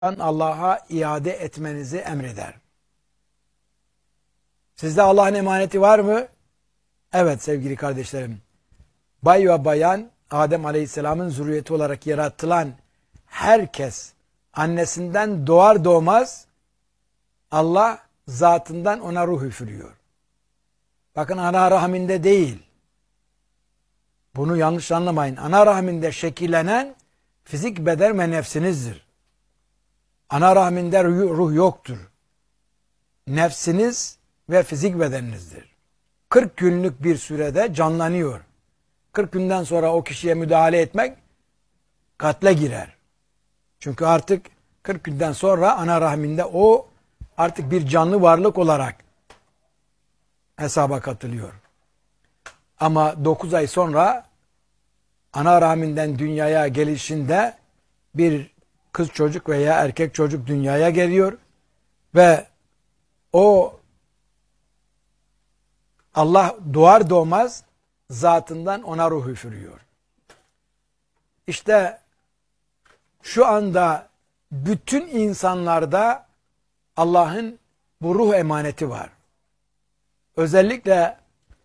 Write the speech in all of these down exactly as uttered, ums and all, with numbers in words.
Allah'a iade etmenizi emreder. Sizde Allah'ın emaneti var mı? Evet sevgili kardeşlerim. Bay ve bayan Adem Aleyhisselam'ın zürriyeti olarak yaratılan herkes annesinden doğar doğmaz Allah zatından ona ruh üfürüyor. Bakın ana rahminde değil. Bunu yanlış anlamayın. Ana rahminde şekillenen fizik beden ve nefsinizdir. Ana rahminde ruh yoktur. Nefsiniz ve fizik bedeninizdir. kırk günlük bir sürede canlanıyor. kırk günden sonra o kişiye müdahale etmek katle girer. Çünkü artık kırk günden sonra ana rahminde o artık bir canlı varlık olarak hesaba katılıyor. Ama dokuz ay sonra ana rahminden dünyaya gelişinde bir kız çocuk veya erkek çocuk dünyaya geliyor ve o Allah doğar doğmaz zatından ona ruh üfürüyor. İşte şu anda bütün insanlarda Allah'ın bu ruh emaneti var. Özellikle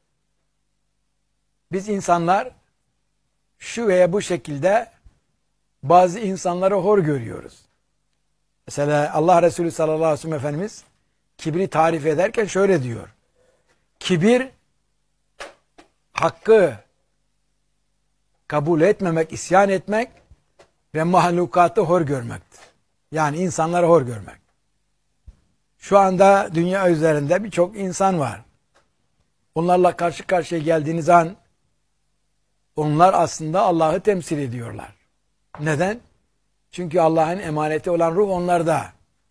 biz insanlar şu veya bu şekilde bazı insanları hor görüyoruz. Mesela Allah Resulü sallallahu aleyhi ve sellem Efendimiz kibri tarif ederken şöyle diyor. Kibir hakkı kabul etmemek, isyan etmek ve mahlukatı hor görmektir. Yani insanları hor görmek. Şu anda dünya üzerinde birçok insan var. Onlarla karşı karşıya geldiğiniz an onlar aslında Allah'ı temsil ediyorlar. Neden? Çünkü Allah'ın emaneti olan ruh onlarda.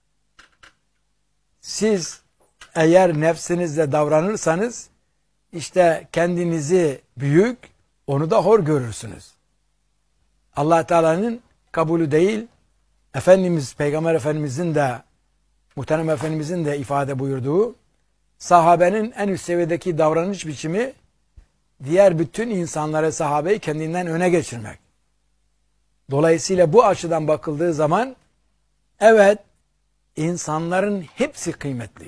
Siz eğer nefsinizle davranırsanız işte kendinizi büyük, onu da hor görürsünüz. Allah Teala'nın kabulü değil, Efendimiz, Peygamber Efendimizin de, Muhterem Efendimizin de ifade buyurduğu, sahabenin en üst seviyedeki davranış biçimi, diğer bütün insanları, sahabeyi kendinden öne geçirmek. Dolayısıyla bu açıdan bakıldığı zaman, evet, insanların hepsi kıymetli.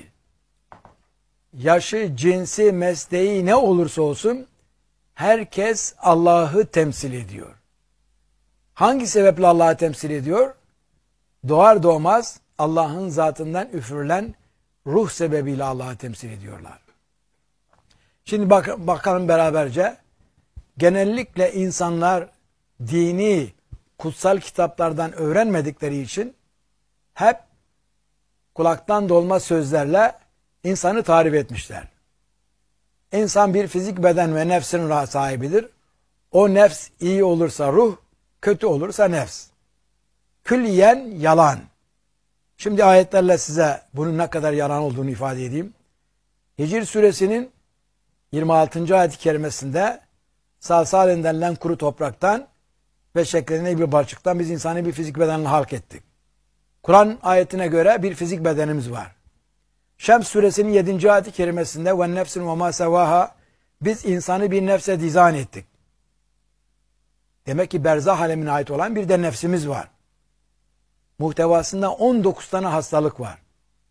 Yaşı, cinsi, mesleği ne olursa olsun, herkes Allah'ı temsil ediyor. Hangi sebeple Allah'ı temsil ediyor? Doğar doğmaz Allah'ın zatından üfürülen ruh sebebiyle Allah'ı temsil ediyorlar. Şimdi bak bakalım beraberce. Genellikle insanlar dini, kutsal kitaplardan öğrenmedikleri için hep kulaktan dolma sözlerle insanı tarif etmişler. İnsan bir fizik beden ve nefsin sahibidir. O nefs iyi olursa ruh, kötü olursa nefs. Külliyen yalan. Şimdi ayetlerle size bunun ne kadar yalan olduğunu ifade edeyim. Hicr suresinin yirmi altıncı ayet-i kerimesinde salsalen denilen kuru topraktan ve şekline bir balçıktan biz insanı bir fizik bedenle halk ettik. Kur'an ayetine göre bir fizik bedenimiz var. Şems suresinin yedinci ayet-i kerimesinde ve nefsin ve ma sevaha biz insanı bir nefse dizayn ettik. Demek ki berzah alemine ait olan bir de nefsimiz var. Muhtevasında on dokuz tane hastalık var.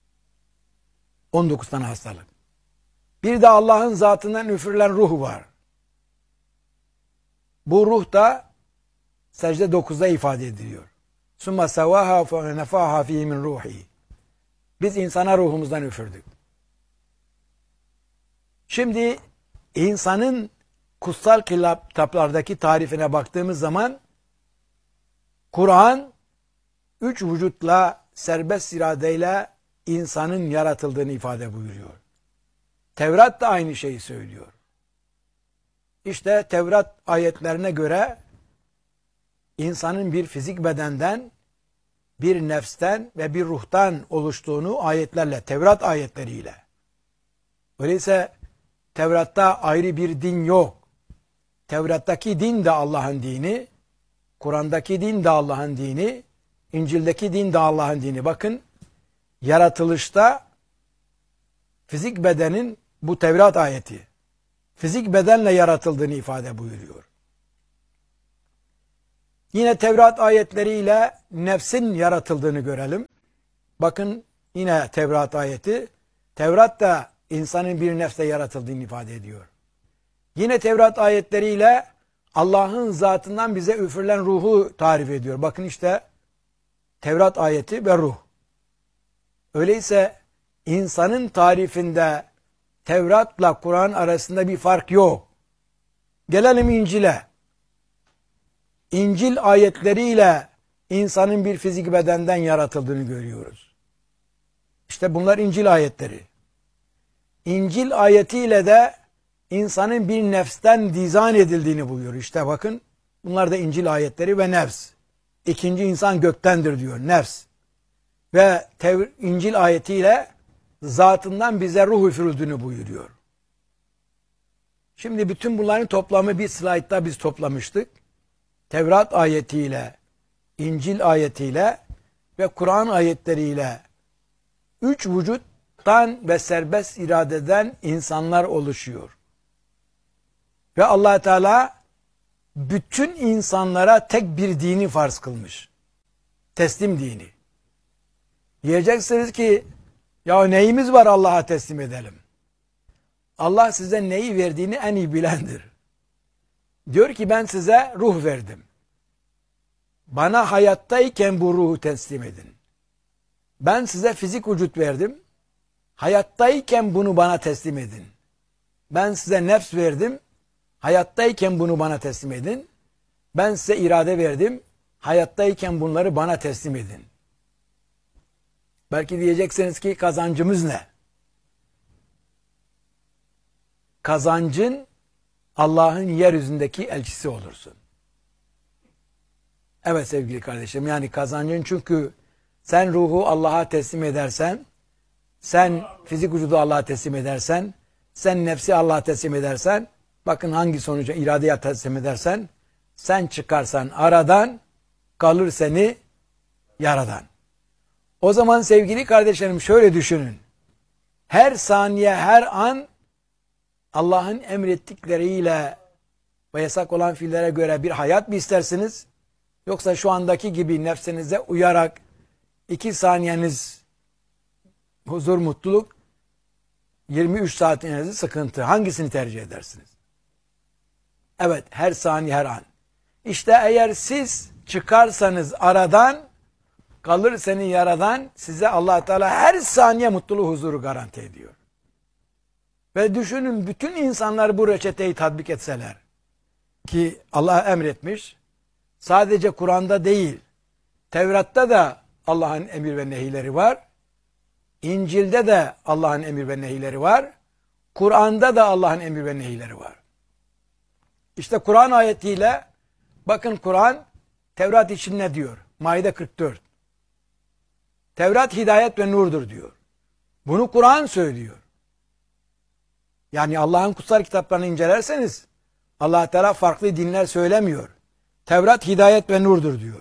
on dokuz tane hastalık. Bir de Allah'ın zatından üfürülen ruh var. Bu ruh da secde dokuzda ifade ediliyor. Summa sevaha fe nefaha fihi min ruhi. Biz insana ruhumuzdan üfürdük. Şimdi insanın kutsal kitaplardaki tarifine baktığımız zaman Kur'an üç vücutla serbest iradeyle insanın yaratıldığını ifade buyuruyor. Tevrat da aynı şeyi söylüyor. İşte Tevrat ayetlerine göre insanın bir fizik bedenden, bir nefsten ve bir ruhtan oluştuğunu ayetlerle, Tevrat ayetleriyle. Öyleyse Tevrat'ta ayrı bir din yok. Tevrat'taki din de Allah'ın dini, Kur'an'daki din de Allah'ın dini, İncil'deki din de Allah'ın dini. Bakın, yaratılışta fizik bedenin bu Tevrat ayeti, fizik bedenle yaratıldığını ifade buyuruyor. Yine Tevrat ayetleriyle nefsin yaratıldığını görelim. Bakın yine Tevrat ayeti. Tevrat da insanın bir nefse yaratıldığını ifade ediyor. Yine Tevrat ayetleriyle Allah'ın zatından bize üfürülen ruhu tarif ediyor. Bakın işte Tevrat ayeti ve ruh. Öyleyse insanın tarifinde Tevrat'la Kur'an arasında bir fark yok. Gelelim İncil'e. İncil ayetleriyle insanın bir fizik bedenden yaratıldığını görüyoruz. İşte bunlar İncil ayetleri. İncil ayetiyle de insanın bir nefsten dizayn edildiğini buyuruyor. İşte bakın bunlar da İncil ayetleri ve nefs. İkinci insan göktendir diyor, nefs. Ve Tev- İncil ayetiyle zatından bize ruh üfürüldüğünü buyuruyor. Şimdi bütün bunların toplamı bir slaytta biz toplamıştık. Tevrat ayetiyle, İncil ayetiyle ve Kur'an ayetleriyle üç vücuttan ve serbest iradeden insanlar oluşuyor. Ve Allah Teala bütün insanlara tek bir dini farz kılmış. Teslim dini. Diyeceksiniz ki ya neyimiz var Allah'a teslim edelim. Allah size neyi verdiğini en iyi bilendir. Diyor ki ben size ruh verdim. Bana hayattayken bu ruhu teslim edin. Ben size fizik vücut verdim. Hayattayken bunu bana teslim edin. Ben size nefs verdim. Hayattayken bunu bana teslim edin. Ben size irade verdim. Hayattayken bunları bana teslim edin. Belki diyeceksiniz ki kazancımız ne? Kazancın Allah'ın yeryüzündeki elçisi olursun. Evet sevgili kardeşim, yani kazancın, çünkü sen ruhu Allah'a teslim edersen, sen fizik vücudu Allah'a teslim edersen, sen nefsi Allah'a teslim edersen, bakın hangi sonuca, iradeye teslim edersen, sen çıkarsan aradan, kalır seni yaradan. O zaman sevgili kardeşlerim şöyle düşünün. Her saniye, her an Allah'ın emrettikleriyle ve yasak olan fiillere göre bir hayat mı istersiniz? Yoksa şu andaki gibi nefsinize uyarak iki saniyeniz huzur, mutluluk, yirmi üç saatinizi sıkıntı. Hangisini tercih edersiniz? Evet, her saniye, her an. İşte eğer siz çıkarsanız aradan, kalır seni yaradan, size Allah Teala her saniye mutluluğu, huzuru garanti ediyor. Ve düşünün, bütün insanlar bu reçeteyi tatbik etseler, ki Allah emretmiş, sadece Kur'an'da değil, Tevrat'ta da Allah'ın emir ve nehileri var, İncil'de de Allah'ın emir ve nehileri var, Kur'an'da da Allah'ın emir ve nehileri var. İşte Kur'an ayetiyle, bakın Kur'an, Tevrat için ne diyor? Maide kırk dört. Tevrat hidayet ve nurdur diyor. Bunu Kur'an söylüyor. Yani Allah'ın kutsal kitaplarını incelerseniz, Allah Teala farklı dinler söylemiyor. Tevrat hidayet ve nurdur diyor.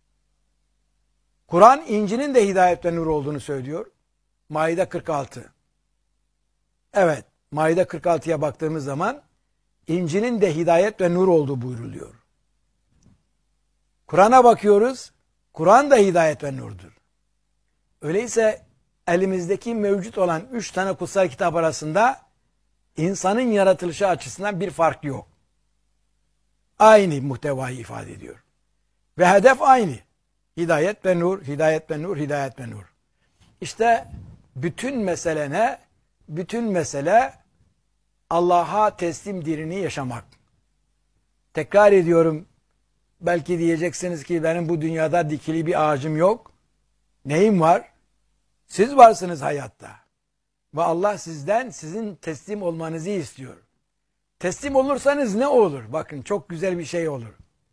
Kur'an İncil'in de hidayet ve nur olduğunu söylüyor. Maide kırk altı. Evet, Maide kırk altıya baktığımız zaman İncil'in de hidayet ve nur olduğu buyruluyor. Kur'an'a bakıyoruz. Kur'an da hidayet ve nurdur. Öyleyse elimizdeki mevcut olan üç tane kutsal kitap arasında insanın yaratılışı açısından bir fark yok. Aynı muhtevayı ifade ediyor. Ve hedef aynı. Hidayet ve nur, hidayet ve nur, hidayet ve nur. İşte bütün mesele ne? Bütün mesele Allah'a teslim dinini yaşamak. Tekrar ediyorum, belki diyeceksiniz ki benim bu dünyada dikili bir ağacım yok. Neyim var? Siz varsınız hayatta. Ve Allah sizden sizin teslim olmanızı istiyor. Teslim olursanız ne olur? Bakın çok güzel bir şey olur.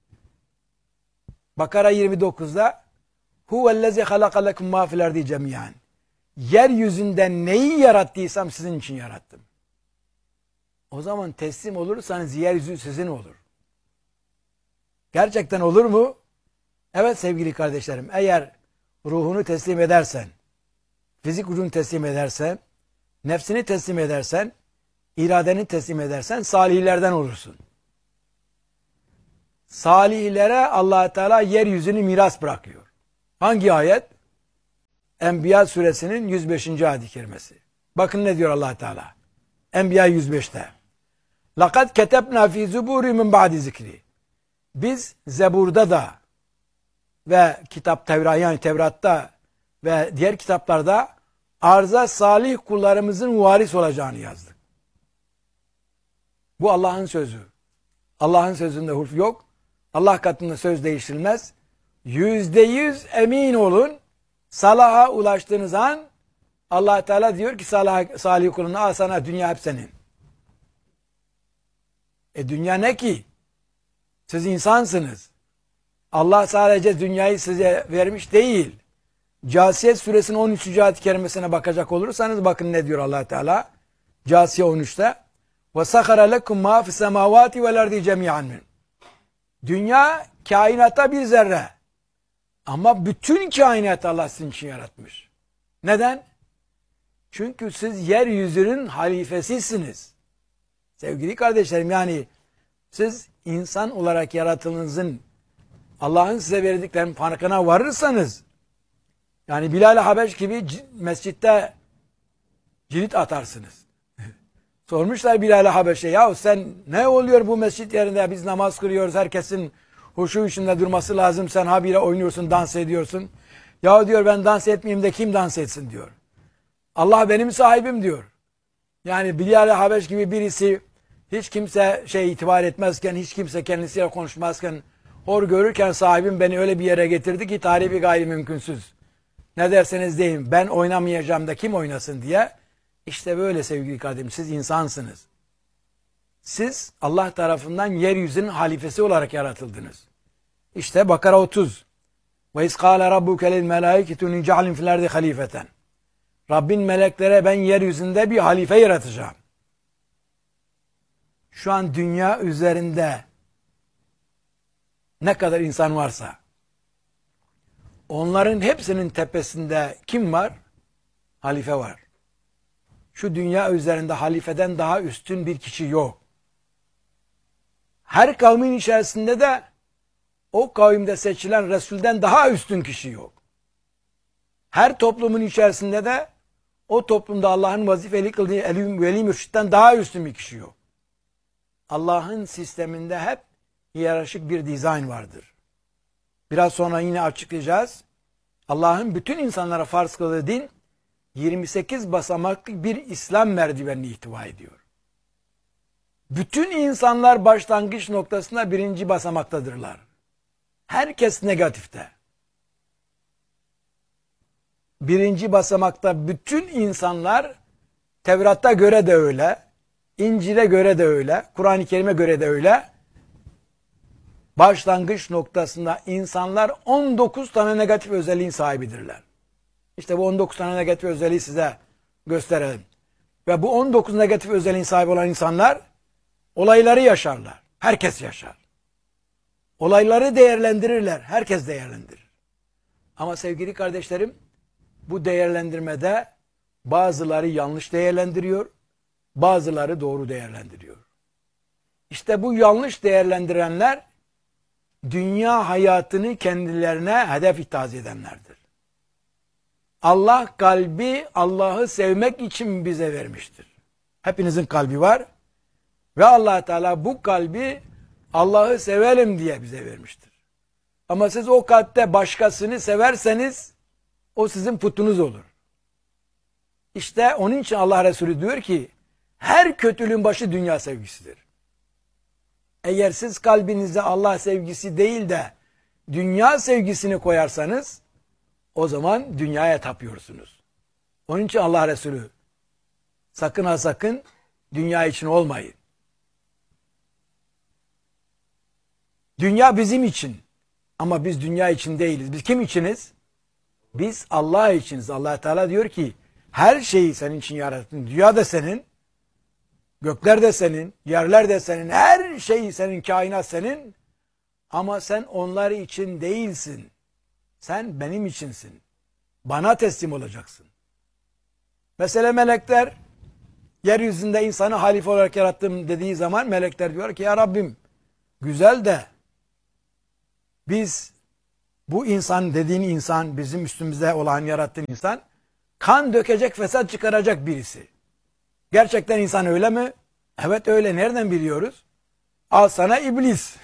Bakara yirmi dokuzda Huvellezî halaka lekum mâ fil ardı cemî'an. Yeryüzünden neyi yarattıysam sizin için yarattım. O zaman teslim olursanız yeryüzü sizin olur. Gerçekten olur mu? Evet sevgili kardeşlerim, eğer ruhunu teslim edersen, fizik vücudunu teslim edersen, nefsini teslim edersen, iradeni teslim edersen salihlerden olursun. salihlere Allah Teala yeryüzünü miras bırakıyor. Hangi ayet? Enbiya suresinin yüz beşinci ayet-i kerimesi. Bakın ne diyor Allah Teala. Enbiya yüz beşte. Laqad ketebna fi zuburi min ba'di zikri. Biz Zebur'da da ve kitap Tevrat yani Tevrat'ta ve diğer kitaplarda arza salih kullarımızın varis olacağını yazdık. Bu Allah'ın sözü. Allah'ın sözünde hulf yok. Allah katında söz değiştirilmez. Yüzde yüz emin olun. Salaha ulaştığınız an Allah Teala diyor ki salih, salih kuluna al sana dünya hep senin. E dünya ne ki? Siz insansınız. Allah sadece dünyayı size vermiş değil. Câsiye suresinin on üçüncü ayet-i kerimesine bakacak olursanız bakın ne diyor Allah Teala. Câsiye on üçte. Ve sahara lekum ma fis semavati vel ardi cemi'an min. Dünya kainata bir zerre. Ama bütün kainatı Allah sizin için yaratmış. Neden? Çünkü siz yeryüzünün halifesisiniz. Sevgili kardeşlerim, yani siz insan olarak yaratıldığınızın Allah'ın size verdiklerinin farkına varırsanız, yani Bilal-i Habeş gibi mescitte cirit atarsınız. Sormuşlar Bilal-i Habeş'e, ya sen ne oluyor bu mescit yerinde, biz namaz kılıyoruz, herkesin huşu içinde durması lazım, sen habire oynuyorsun, dans ediyorsun. Ya diyor, ben dans etmeyeyim de kim dans etsin diyor. Allah benim sahibim diyor. Yani Bilal-i Habeş gibi birisi hiç kimse şey itibar etmezken, hiç kimse kendisiyle konuşmazken, hor görürken sahibim beni öyle bir yere getirdi ki tarifi gayri mümkünsüz. Ne derseniz deyin, ben oynamayacağım da kim oynasın diye. İşte böyle sevgili kardeşim, siz insansınız. Siz Allah tarafından yeryüzünün halifesi olarak yaratıldınız. İşte Bakara otuz. Ve izkâle rabbuke lil melâiketu nic'alin fil ardi halifeten. Rabbin meleklere ben yeryüzünde bir halife yaratacağım. Şu an dünya üzerinde ne kadar insan varsa onların hepsinin tepesinde kim var? Halife var. Şu dünya üzerinde halifeden daha üstün bir kişi yok. Her kavmin içerisinde de o kavimde seçilen Resul'den daha üstün kişi yok. Her toplumun içerisinde de o toplumda Allah'ın vazifeli kıldığı veli mürşitten daha üstün bir kişi yok. Allah'ın sisteminde hep hiyerarşik bir dizayn vardır. Biraz sonra yine açıklayacağız. Allah'ın bütün insanlara farz kıldığı din yirmi sekiz basamaklı bir İslam merdivenini ihtiva ediyor. Bütün insanlar başlangıç noktasında birinci basamaktadırlar. Herkes negatifte. Birinci basamakta bütün insanlar, Tevrat'a göre de öyle, İncil'e göre de öyle, Kur'an-ı Kerim'e göre de öyle. Başlangıç noktasında insanlar on dokuz tane negatif özelliğin sahibidirler. İşte bu on dokuz tane negatif özelliği size gösterelim. Ve bu on dokuz negatif özelliğin sahibi olan insanlar olayları yaşarlar. Herkes yaşar. Olayları değerlendirirler. Herkes değerlendirir. Ama sevgili kardeşlerim, bu değerlendirmede bazıları yanlış değerlendiriyor, bazıları doğru değerlendiriyor. İşte bu yanlış değerlendirenler dünya hayatını kendilerine hedef ithaz edenlerdir. Allah kalbi Allah'ı sevmek için bize vermiştir. Hepinizin kalbi var ve Allah Teala bu kalbi Allah'ı sevelim diye bize vermiştir. Ama siz o kalpte başkasını severseniz o sizin putunuz olur. İşte onun için Allah Resulü diyor ki her kötülüğün başı dünya sevgisidir. Eğer siz kalbinize Allah sevgisi değil de dünya sevgisini koyarsanız o zaman dünyaya tapıyorsunuz. Onun için Allah Resulü sakın ha sakın dünya için olmayın. Dünya bizim için ama biz dünya için değiliz. Biz kim içiniz? Biz Allah içiniz. Allah Teala diyor ki her şeyi senin için yarattım. Dünya da senin, gökler de senin, yerler de senin, her şey senin, kainat senin. Ama sen onlar için değilsin. Sen benim içinsin. Bana teslim olacaksın. Mesela melekler yeryüzünde insanı halife olarak yarattım dediği zaman melekler diyor ki ya Rabbim güzel de Biz bu insan dediğin insan, bizim üstümüzde olan yarattığın insan, kan dökecek, fesat çıkaracak birisi. Gerçekten insan öyle mi? Evet öyle. Nereden biliyoruz? Al sana iblis.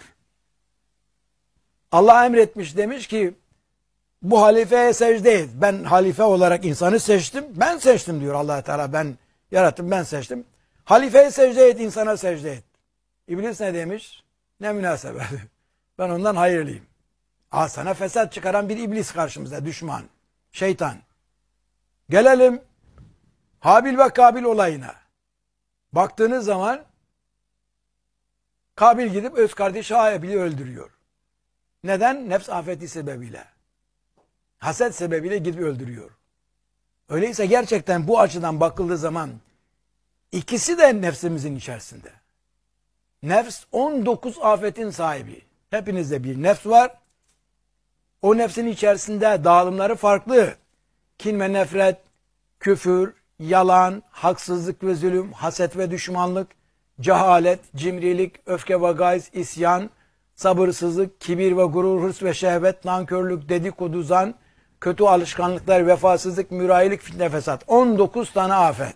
Allah emretmiş, demiş ki bu halifeye secde et. Ben halife olarak insanı seçtim. Ben seçtim diyor Allah Teala. Ben yarattım, ben seçtim. Halifeye secde et, insana secde et. İblis ne demiş? Ne münasebet. Ben ondan hayırlıyım. Al sana fesat çıkaran bir iblis karşımızda, düşman, şeytan. Gelelim Habil ve Kabil olayına. Baktığınız zaman Kabil gidip öz kardeşi Habil'i öldürüyor. Neden? Nefs afeti sebebiyle. Haset sebebiyle gidip öldürüyor. Öyleyse gerçekten bu açıdan bakıldığı zaman ikisi de nefsimizin içerisinde. Nefs on dokuz afetin sahibi. Hepinizde bir nefs var. O nefsin içerisinde dağılımları farklı. Kin ve nefret, küfür, yalan, haksızlık ve zulüm, haset ve düşmanlık, cehalet, cimrilik, öfke ve gayz, isyan, sabırsızlık, kibir ve gurur, hırs ve şehvet, nankörlük, dedikodu, zan, kötü alışkanlıklar, vefasızlık, mürayilik, fitne, fesat. on dokuz tane afet.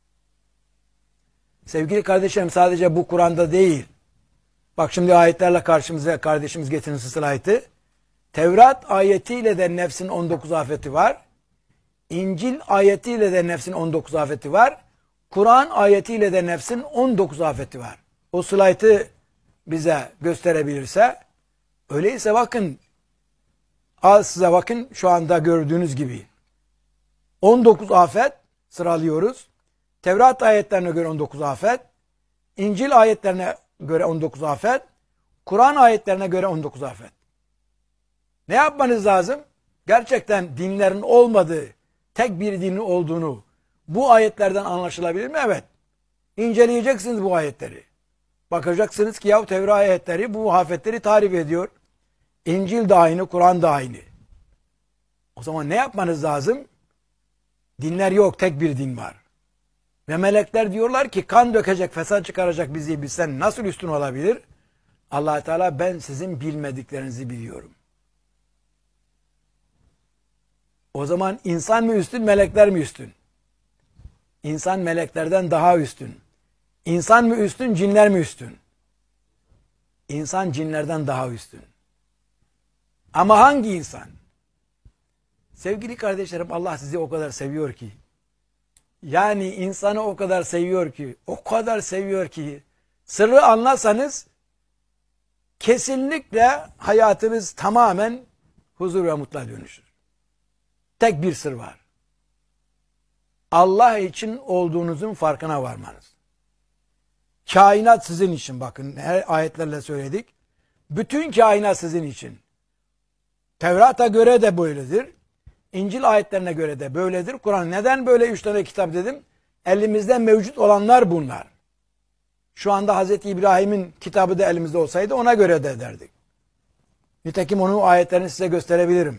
Sevgili kardeşlerim, sadece bu Kur'an'da değil. Bak şimdi ayetlerle karşımıza kardeşimiz getirin sılayeti. Tevrat ayetiyle de nefsin on dokuz afeti var. İncil ayetiyle de nefsin on dokuz afeti var. Kur'an ayetiyle de nefsin on dokuz afeti var. O slaytı bize gösterebilirse. Öyleyse bakın, al size bakın şu anda gördüğünüz gibi. on dokuz afet sıralıyoruz. Tevrat ayetlerine göre on dokuz afet. İncil ayetlerine göre on dokuz afet. Kur'an ayetlerine göre on dokuz afet. Ne yapmanız lazım? Gerçekten dinlerin olmadığı, tek bir dinin olduğunu bu ayetlerden anlaşılabilir mi? Evet. İnceleyeceksiniz bu ayetleri. Bakacaksınız ki yahu Tevrat ayetleri bu afetleri tarif ediyor. İncil de aynı, Kur'an da aynı. O zaman ne yapmanız lazım? Dinler yok, tek bir din var. Ve melekler diyorlar ki kan dökecek, fesat çıkaracak bizi bilsen nasıl üstün olabilir? Allah Teala ben sizin bilmediklerinizi biliyorum. O zaman insan mı üstün, melekler mi üstün? İnsan meleklerden daha üstün. İnsan mı üstün, cinler mi üstün? İnsan cinlerden daha üstün. Ama hangi insan? Sevgili kardeşlerim, Allah sizi o kadar seviyor ki, yani insanı o kadar seviyor ki, o kadar seviyor ki, sırrı anlasanız kesinlikle hayatınız tamamen huzur ve mutluluğa dönüşür. Tek bir sır var. Allah için olduğunuzun farkına varmanız. Kainat sizin için, bakın her ayetlerle söyledik. Bütün kainat sizin için. Tevrat'a göre de böyledir. İncil ayetlerine göre de böyledir. Kur'an neden böyle üç tane kitap dedim? Elimizde mevcut olanlar bunlar. Şu anda Hazreti İbrahim'in kitabı da elimizde olsaydı ona göre de derdik. Nitekim onun ayetlerini size gösterebilirim.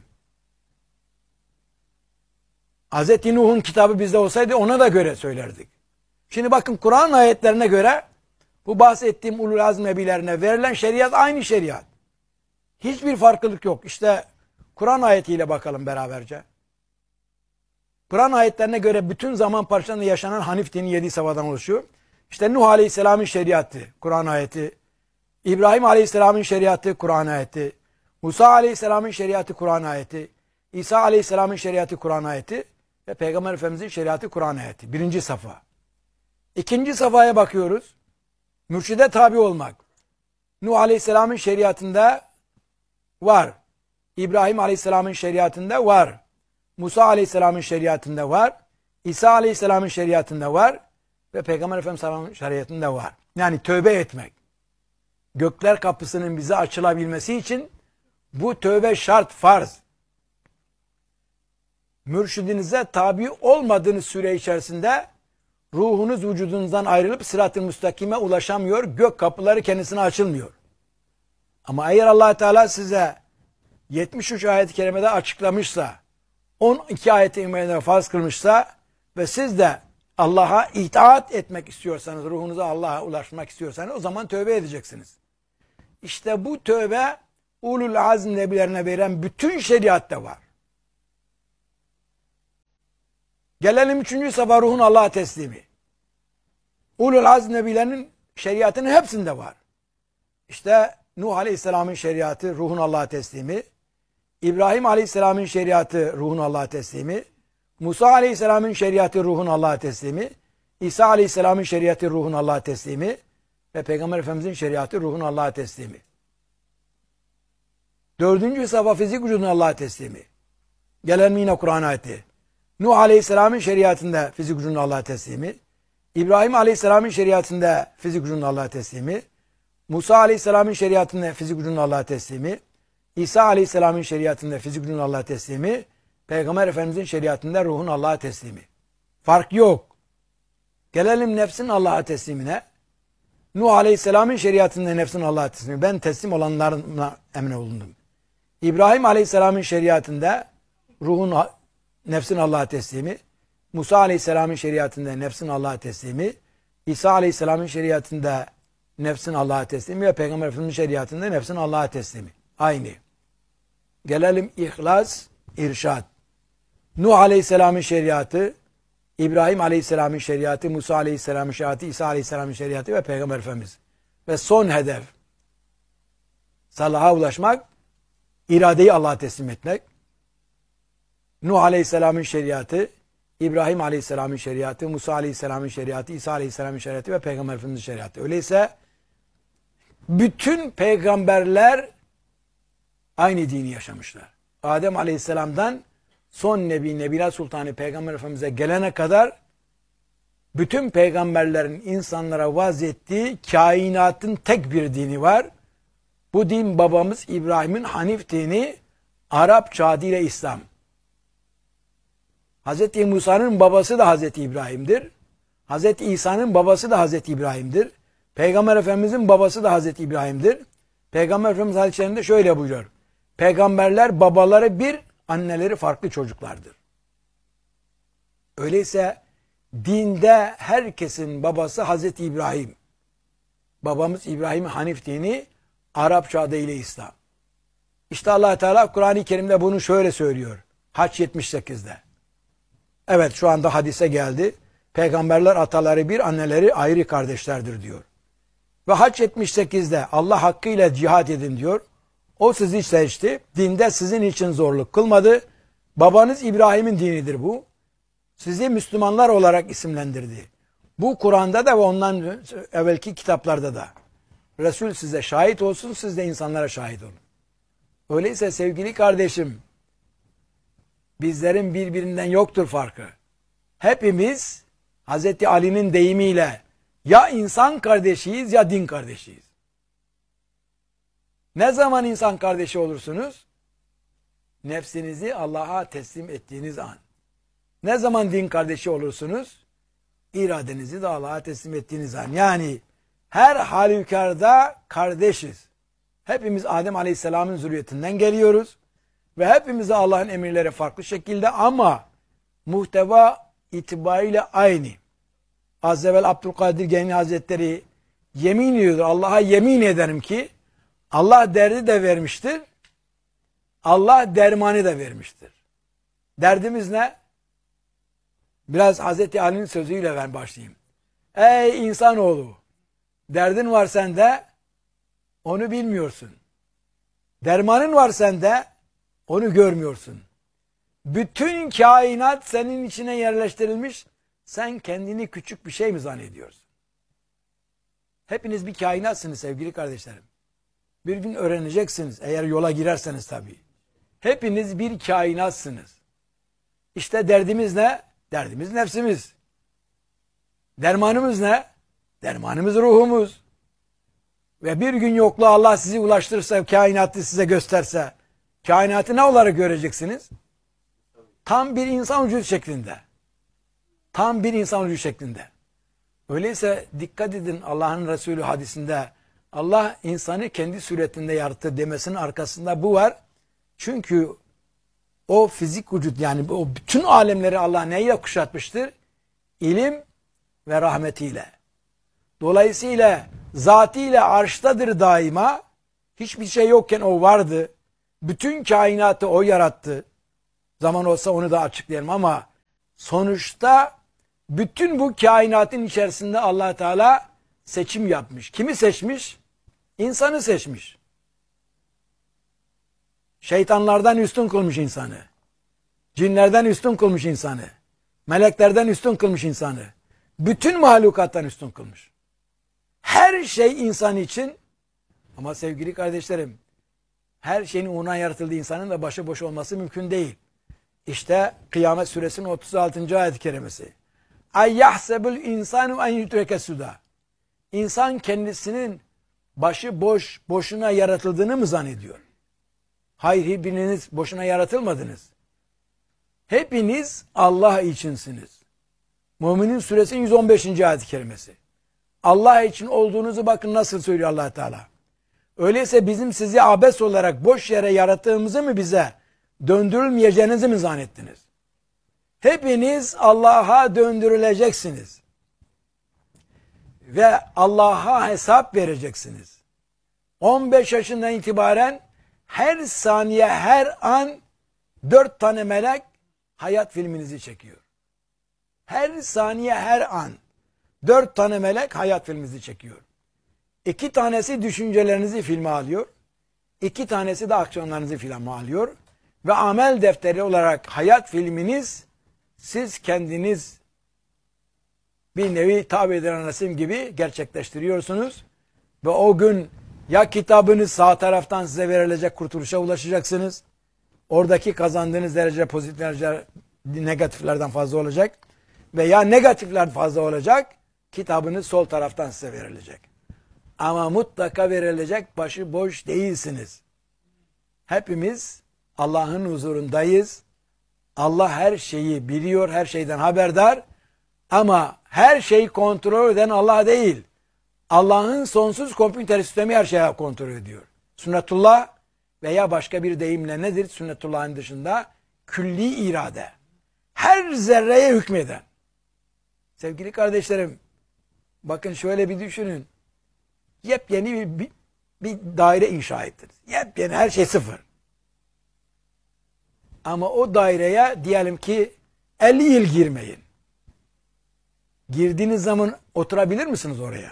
Hazreti Nuh'un kitabı bizde olsaydı ona da göre söylerdik. Şimdi bakın Kur'an ayetlerine göre bu bahsettiğim ulul azm nebilerine verilen şeriat aynı şeriat. Hiçbir farklılık yok. İşte Kur'an ayetiyle bakalım beraberce. Kur'an ayetlerine göre bütün zaman parçalarında yaşanan Hanif dini yedi savadan oluşuyor. İşte Nuh Aleyhisselam'ın şeriatı, Kur'an ayeti. İbrahim Aleyhisselam'ın şeriatı, Kur'an ayeti. Musa Aleyhisselam'ın şeriatı, Kur'an ayeti. İsa Aleyhisselam'ın şeriatı, Kur'an ayeti. Ve Peygamber Efendimiz'in şeriatı, Kur'an ayeti. Birinci safa. İkinci safhaya bakıyoruz. Mürşide tabi olmak. Nuh Aleyhisselam'ın şeriatında var. İbrahim Aleyhisselam'ın şeriatında var. Musa Aleyhisselam'ın şeriatında var. İsa Aleyhisselam'ın şeriatında var. Ve Peygamber Efendimiz'in şeriatında var. Yani tövbe etmek. Gökler kapısının bize açılabilmesi için bu tövbe şart, farz. Mürşidinize tabi olmadığınız süre içerisinde ruhunuz vücudunuzdan ayrılıp sırat-ı müstakime ulaşamıyor. Gök kapıları kendisine açılmıyor. Ama eğer Allah Teala size yetmiş üç ayet-i kerimede açıklamışsa, on iki ayet-i kerimede farz kılmışsa ve siz de Allah'a itaat etmek istiyorsanız, ruhunuza Allah'a ulaşmak istiyorsanız o zaman tövbe edeceksiniz. İşte bu tövbe ulul azm nebilerine veren bütün şeriatta var. Gelelim üçüncü safa ruhun Allah'a teslimi. Ulul azm nebilerinin şeriatının hepsinde var. İşte Nuh Aleyhisselam'ın şeriatı ruhun Allah'a teslimi, İbrahim Aleyhisselam'ın şeriatı ruhun Allah'a teslimi, Musa Aleyhisselam'ın şeriatı ruhun Allah'a teslimi, İsa Aleyhisselam'ın şeriatı ruhun Allah'a teslimi ve Peygamber Efendimiz'in şeriatı ruhun Allah'a teslimi. Dördüncü safa fizik vücudun Allah'a teslimi. Gelelim yine Kur'an ayeti. Nuh Aleyhisselam'ın şeriatında fizik vücudun Allah'a teslimi, İbrahim Aleyhisselam'ın şeriatında fizik vücudun Allah'a teslimi, Musa Aleyhisselam'ın şeriatında fizik vücudun Allah'a teslimi, İsa Aleyhisselam'ın şeriatında fizik vücudun Allah'a teslimi, Peygamber Efendimiz'in şeriatında ruhun Allah'a teslimi. Fark yok. Gelelim nefsin Allah'a teslimine. Nuh Aleyhisselam'ın şeriatında nefsin Allah'a teslimi. Ben teslim olanlarına emin olundum. İbrahim Aleyhisselam'ın şeriatında ruhun nefsin Allah'a teslimi. Musa Aleyhisselam'ın şeriatında nefsin Allah'a teslimi. İsa Aleyhisselam'ın şeriatında nefsin Allah'a teslimi ve Peygamber Efendimiz'in şeriatında nefsin Allah'a teslimi. Aynı. Gelelim ihlas, irşad. Nuh Aleyhisselam'ın şeriatı, İbrahim Aleyhisselam'ın şeriatı, Musa Aleyhisselam'ın şeriatı, İsa Aleyhisselam'ın şeriatı ve Peygamber Efendimiz. Ve son hedef, salaha ulaşmak, iradeyi Allah'a teslim etmek. Nuh Aleyhisselam'ın şeriatı, İbrahim Aleyhisselam'ın şeriatı, Musa Aleyhisselam'ın şeriatı, İsa Aleyhisselam'ın şeriatı ve Peygamber Efendimiz'in şeriatı. Öyleyse bütün peygamberler aynı dini yaşamışlar. Adem Aleyhisselam'dan son Nebi, Nebiler Sultanı Peygamber Efendimiz'e gelene kadar bütün peygamberlerin insanlara vaaz ettiği kainatın tek bir dini var. Bu din babamız İbrahim'in Hanif dini, Arapça adıyla İslam. Hazreti Musa'nın babası da Hazreti İbrahim'dir. Hazreti İsa'nın babası da Hazreti İbrahim'dir. Peygamber Efendimiz'in babası da Hazreti İbrahim'dir. Peygamber Efendimiz hadislerinde şöyle buyuruyor. Peygamberler babaları bir, anneleri farklı çocuklardır. Öyleyse dinde herkesin babası Hazreti İbrahim. Babamız İbrahim Hanif dini, Arapça adıyla İslam. İşte Allah Teala Kur'an-ı Kerim'de bunu şöyle söylüyor. Hac yetmiş sekizde. Evet, şu anda hadise geldi. Peygamberler ataları bir, anneleri ayrı kardeşlerdir diyor. Ve Hac yetmiş sekizde Allah hakkıyla cihad edin diyor. O sizi seçti. Dinde sizin için zorluk kılmadı. Babanız İbrahim'in dinidir bu. Sizi Müslümanlar olarak isimlendirdi. Bu Kur'an'da da ve ondan evvelki kitaplarda da. Resul size şahit olsun, siz de insanlara şahit olun. Öyleyse sevgili kardeşim, bizlerin birbirinden yoktur farkı. Hepimiz Hazreti Ali'nin deyimiyle ya insan kardeşiyiz ya din kardeşiyiz. Ne zaman insan kardeşi olursunuz? Nefsinizi Allah'a teslim ettiğiniz an. Ne zaman din kardeşi olursunuz? İradenizi de Allah'a teslim ettiğiniz an. Yani her halükarda kardeşiz. Hepimiz Adem Aleyhisselam'ın zürriyetinden geliyoruz. Ve hepimize Allah'ın emirleri farklı şekilde ama muhteva itibariyle aynı. Az evvel Abdülkadir Geylani Hazretleri yemin ediyordur. Allah'a yemin ederim ki Allah derdi de vermiştir. Allah dermanı da vermiştir. Derdimiz ne? Biraz Hazreti Ali'nin sözüyle ben başlayayım. Ey insanoğlu! Derdin var sende, onu bilmiyorsun. Dermanın var sende, onu görmüyorsun. Bütün kainat senin içine yerleştirilmiş, sen kendini küçük bir şey mi zannediyorsun? Hepiniz bir kainatsınız sevgili kardeşlerim. Bir gün öğreneceksiniz, eğer yola girerseniz tabii. Hepiniz bir kainatsınız. İşte derdimiz ne? Derdimiz nefsimiz. Dermanımız ne? Dermanımız ruhumuz. Ve bir gün yokluğa Allah sizi ulaştırırsa, kainatı size gösterse, kainatı ne olarak göreceksiniz? Tam bir insan vücudu şeklinde. Tam bir insan vücudu şeklinde. Öyleyse dikkat edin, Allah'ın Resulü hadisinde Allah insanı kendi suretinde yarattı demesinin arkasında bu var. Çünkü o fizik vücut, yani o bütün alemleri Allah neyle kuşatmıştır? İlim ve rahmetiyle. Dolayısıyla zatiyle arştadır daima. Hiçbir şey yokken o vardı. Bütün kainatı o yarattı. Zaman olsa onu da açıklayalım ama sonuçta bütün bu kainatın içerisinde Allah Teala seçim yapmış. Kimi seçmiş? İnsanı seçmiş. Şeytanlardan üstün kılmış insanı. Cinlerden üstün kılmış insanı. Meleklerden üstün kılmış insanı. Bütün mahlukattan üstün kılmış. Her şey insan için, ama sevgili kardeşlerim, her şeyin uğruna yaratıldığı insanın da başıboş olması mümkün değil. İşte Kıyamet Suresinin otuz altıncı ayet-i kerimesi. Ay yahsebul insanu en yutreke suda. İnsan kendisinin başı boş, boşuna yaratıldığını mı zannediyor? Hayır, hepiniz boşuna yaratılmadınız. Hepiniz Allah içinsiniz. Müminin Suresinin yüz on beşinci ayet-i kerimesi. Allah için olduğunuzu bakın nasıl söylüyor Allah Teala. Öyleyse bizim sizi abes olarak boş yere yarattığımızı mı bize döndürülmeyeceğinizi mi zannettiniz? Hepiniz Allah'a döndürüleceksiniz. Ve Allah'a hesap vereceksiniz. on beş yaşından itibaren her saniye, her an dört tane melek hayat filminizi çekiyor. Her saniye, her an dört tane melek hayat filminizi çekiyor. İki tanesi düşüncelerinizi filme alıyor. İki tanesi de aksiyonlarınızı filme alıyor. Ve amel defteri olarak hayat filminiz, siz kendiniz bir nevi tabi edilen resim gibi gerçekleştiriyorsunuz. Ve o gün ya kitabınız sağ taraftan size verilecek, kurtuluşa ulaşacaksınız. Oradaki kazandığınız derece pozitif derece negatiflerden fazla olacak. Veya negatifler fazla olacak. Kitabınız sol taraftan size verilecek. Ama mutlaka verilecek, başı boş değilsiniz. Hepimiz Allah'ın huzurundayız. Allah her şeyi biliyor, her şeyden haberdar. Ama her şeyi kontrol eden Allah değil. Allah'ın sonsuz kompüter sistemi her şeyi kontrol ediyor. Sünnetullah veya başka bir deyimle nedir? Sünnetullah'ın dışında külli irade. Her zerreye hükmeden. Sevgili kardeşlerim, bakın şöyle bir düşünün. Yepyeni bir, bir, bir daire inşa ettiniz. Yepyeni, her şey sıfır. Ama o daireye diyelim ki elli yıl girmeyin. Girdiğiniz zaman oturabilir misiniz oraya?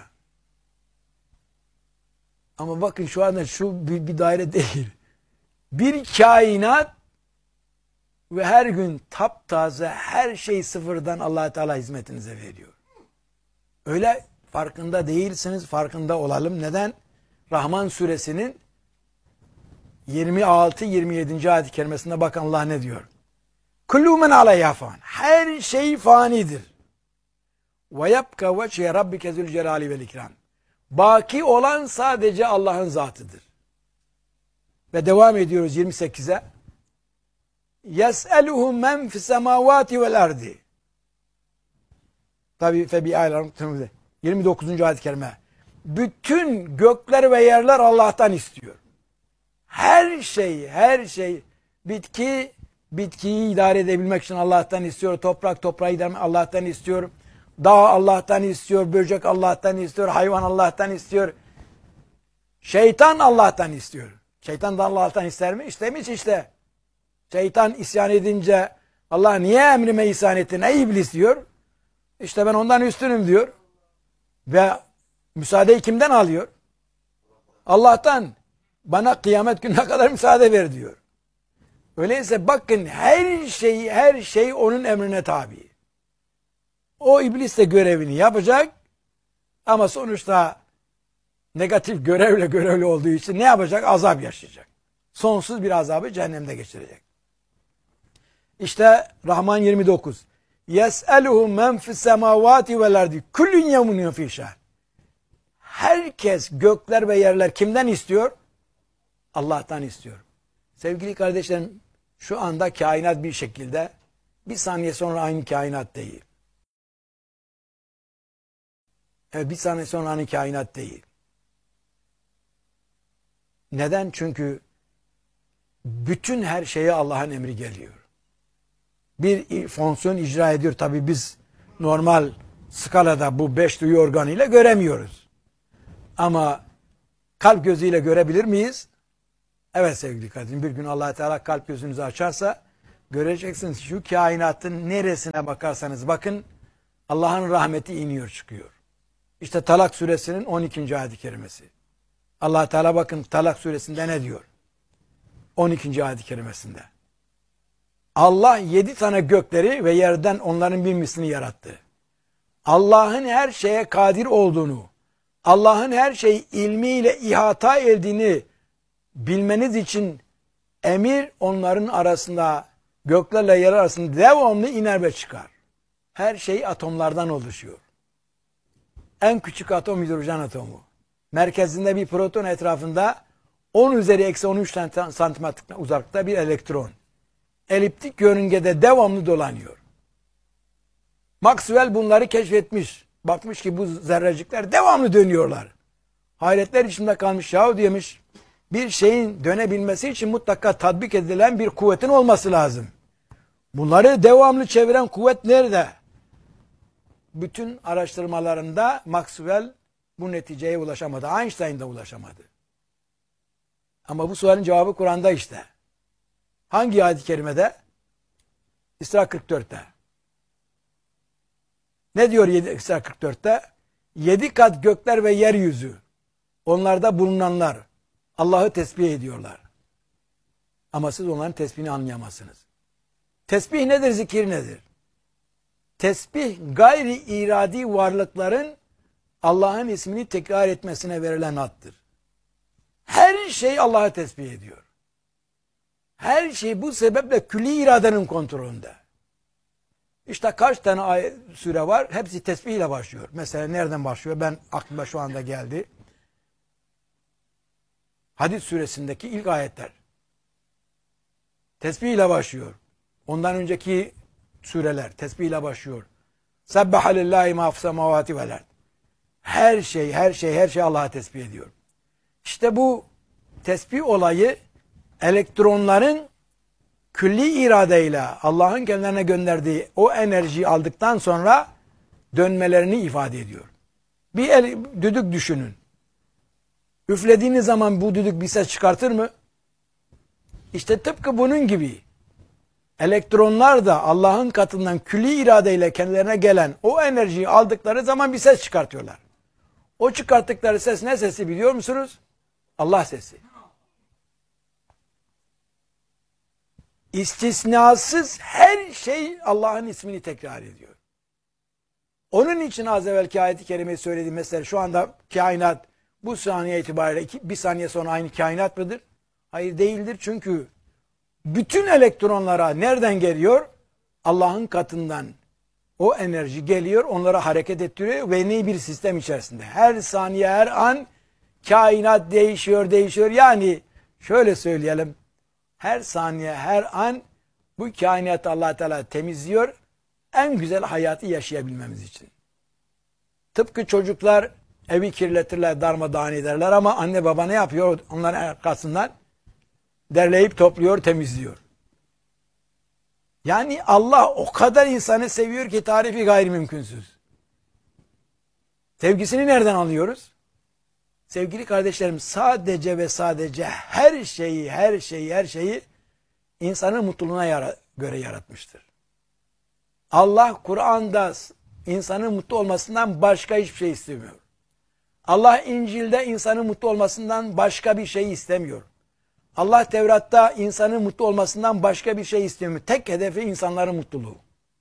Ama bakın şu anda şu bir, bir daire değil. Bir kainat ve her gün taptaze her şey sıfırdan Allah Teala hizmetinize veriyor. Öyle farkında değilsiniz, farkında olalım. Neden? Rahman suresinin yirmi altı yirmi yedinci ayet-i kerimesinde bakın Allah ne diyor? Kullu men aleyha fan. Her şey fanidir. Ve yebka veçhe rabbike zülcelali vel ikram. Baki olan sadece Allah'ın zatıdır. Ve devam ediyoruz yirmi sekize. Yes'eluhu men fis semavati vel ardi. Tabi febi ayetler yirmi dokuzuncu ayet-i kerime. Bütün gökler ve yerler Allah'tan istiyor. Her şey, her şey, bitki, bitkiyi idare edebilmek için Allah'tan istiyor. Toprak, toprağı idare Allah'tan istiyor. Dağ Allah'tan istiyor. Böcek Allah'tan istiyor. Hayvan Allah'tan istiyor. Şeytan Allah'tan istiyor. Şeytan da Allah'tan ister mi? İstemiş işte. Şeytan isyan edince Allah niye emrime isyan ettin ey iblis diyor. İşte ben ondan üstünüm diyor. Ve müsaadeyi kimden alıyor? Allah'tan. Bana kıyamet gününe kadar müsaade ver diyor. Öyleyse bakın her şey her şey onun emrine tabi. O iblis de görevini yapacak ama sonuçta negatif görevle görevli olduğu için ne yapacak? Azap yaşayacak. Sonsuz bir azabı cehennemde geçirecek. İşte Rahman yirmi dokuz. Yes'eluhu men fis semavati vel ardi kullun yemunun fi şan. Herkes gökler ve yerler kimden istiyor? Allah'tan istiyor. Sevgili kardeşlerim, şu anda kainat bir şekilde, bir saniye sonra aynı kainat değil. Evet, bir saniye sonra aynı kainat değil. Neden? Çünkü bütün her şeye Allah'ın emri geliyor. Bir fonksiyon icra ediyor. Tabii biz normal skalada bu beş duyu organıyla göremiyoruz. Ama kalp gözüyle görebilir miyiz? Evet sevgili kardeşim, bir gün Allah Teala kalp gözünüzü açarsa göreceksiniz şu kainatın neresine bakarsanız bakın Allah'ın rahmeti iniyor çıkıyor. İşte Talak suresinin on ikinci ayet-i kerimesi. Allah Teala bakın Talak suresinde ne diyor? on ikinci ayet-i kerimesinde. Allah yedi tane gökleri ve yerden onların bir mislini yarattı. Allah'ın her şeye kadir olduğunu, Allah'ın her şeyi ilmiyle ihata ettiğini bilmeniz için emir onların arasında, göklerle yer arasında devamlı iner ve çıkar. Her şey atomlardan oluşuyor. En küçük atom hidrojen atomu. Merkezinde bir proton, etrafında on üzeri eksi on üç santimetre uzaklıkta bir elektron. Eliptik yörüngede devamlı dolanıyor. Maxwell bunları keşfetmiş. Bakmış ki bu zerrecikler devamlı dönüyorlar. Hayretler içinde kalmış. Yahu demiş, bir şeyin dönebilmesi için mutlaka tatbik edilen bir kuvvetin olması lazım. Bunları devamlı çeviren kuvvet nerede? Bütün araştırmalarında Maxwell bu neticeye ulaşamadı. Einstein da ulaşamadı. Ama bu sualin cevabı Kur'an'da işte. Hangi ayet-i kerimede? İsra kırk dörtte. Ne diyor İsra kırk dörtte? Yedi kat gökler ve yeryüzü, onlarda bulunanlar Allah'ı tesbih ediyorlar. Ama siz onların tesbihini anlayamazsınız. Tesbih nedir, zikir nedir? Tesbih gayri iradi varlıkların Allah'ın ismini tekrar etmesine verilen addır. Her şey Allah'ı tesbih ediyor. Her şey bu sebeple külli iradenin kontrolünde. İşte kaç tane ayet, süre var? Hepsi tesbih ile başlıyor. Mesela nereden başlıyor? Ben aklıma şu anda geldi. Hadid suresindeki ilk ayetler. Tesbih ile başlıyor. Ondan önceki sureler tesbih ile başlıyor. Sebbaha lillahi ma fis semavati vel ard. Her şey, her şey, her şey Allah'a tesbih ediyor. İşte bu tesbih olayı elektronların külli iradeyle Allah'ın kendilerine gönderdiği o enerjiyi aldıktan sonra dönmelerini ifade ediyor. Bir el, düdük düşünün. Üflediğiniz zaman bu düdük bir ses çıkartır mı? İşte tıpkı bunun gibi elektronlar da Allah'ın katından külli iradeyle kendilerine gelen o enerjiyi aldıkları zaman bir ses çıkartıyorlar. O çıkarttıkları ses ne sesi biliyor musunuz? Allah sesi. İstisnasız her şey Allah'ın ismini tekrar ediyor. Onun için az evvelki ayet-i kerimeyi söylediğim mesela şu anda kainat bu saniye itibariyle iki, bir saniye sonra aynı kainat mıdır? Hayır değildir, çünkü bütün elektronlara nereden geliyor? Allah'ın katından o enerji geliyor, onlara hareket ettiriyor ve ne bir sistem içerisinde. Her saniye, her an kainat değişiyor, değişiyor. Yani şöyle söyleyelim, her saniye, her an bu kainatı Allah Teala temizliyor, en güzel hayatı yaşayabilmemiz için. Tıpkı çocuklar evi kirletirler, darmadağın ederler ama anne baba ne yapıyor? Onların arkasından derleyip topluyor, temizliyor. Yani Allah o kadar insanı seviyor ki tarifi gayrimümkünsüz. Sevgisini nereden anlıyoruz? Sevgili kardeşlerim, sadece ve sadece her şeyi, her şeyi, her şeyi insanın mutluluğuna yara göre yaratmıştır. Allah Kur'an'da insanın mutlu olmasından başka hiçbir şey istemiyor. Allah İncil'de insanın mutlu olmasından başka bir şey istemiyor. Allah Tevrat'ta insanın mutlu olmasından başka bir şey istemiyor. Tek hedefi insanların mutluluğu.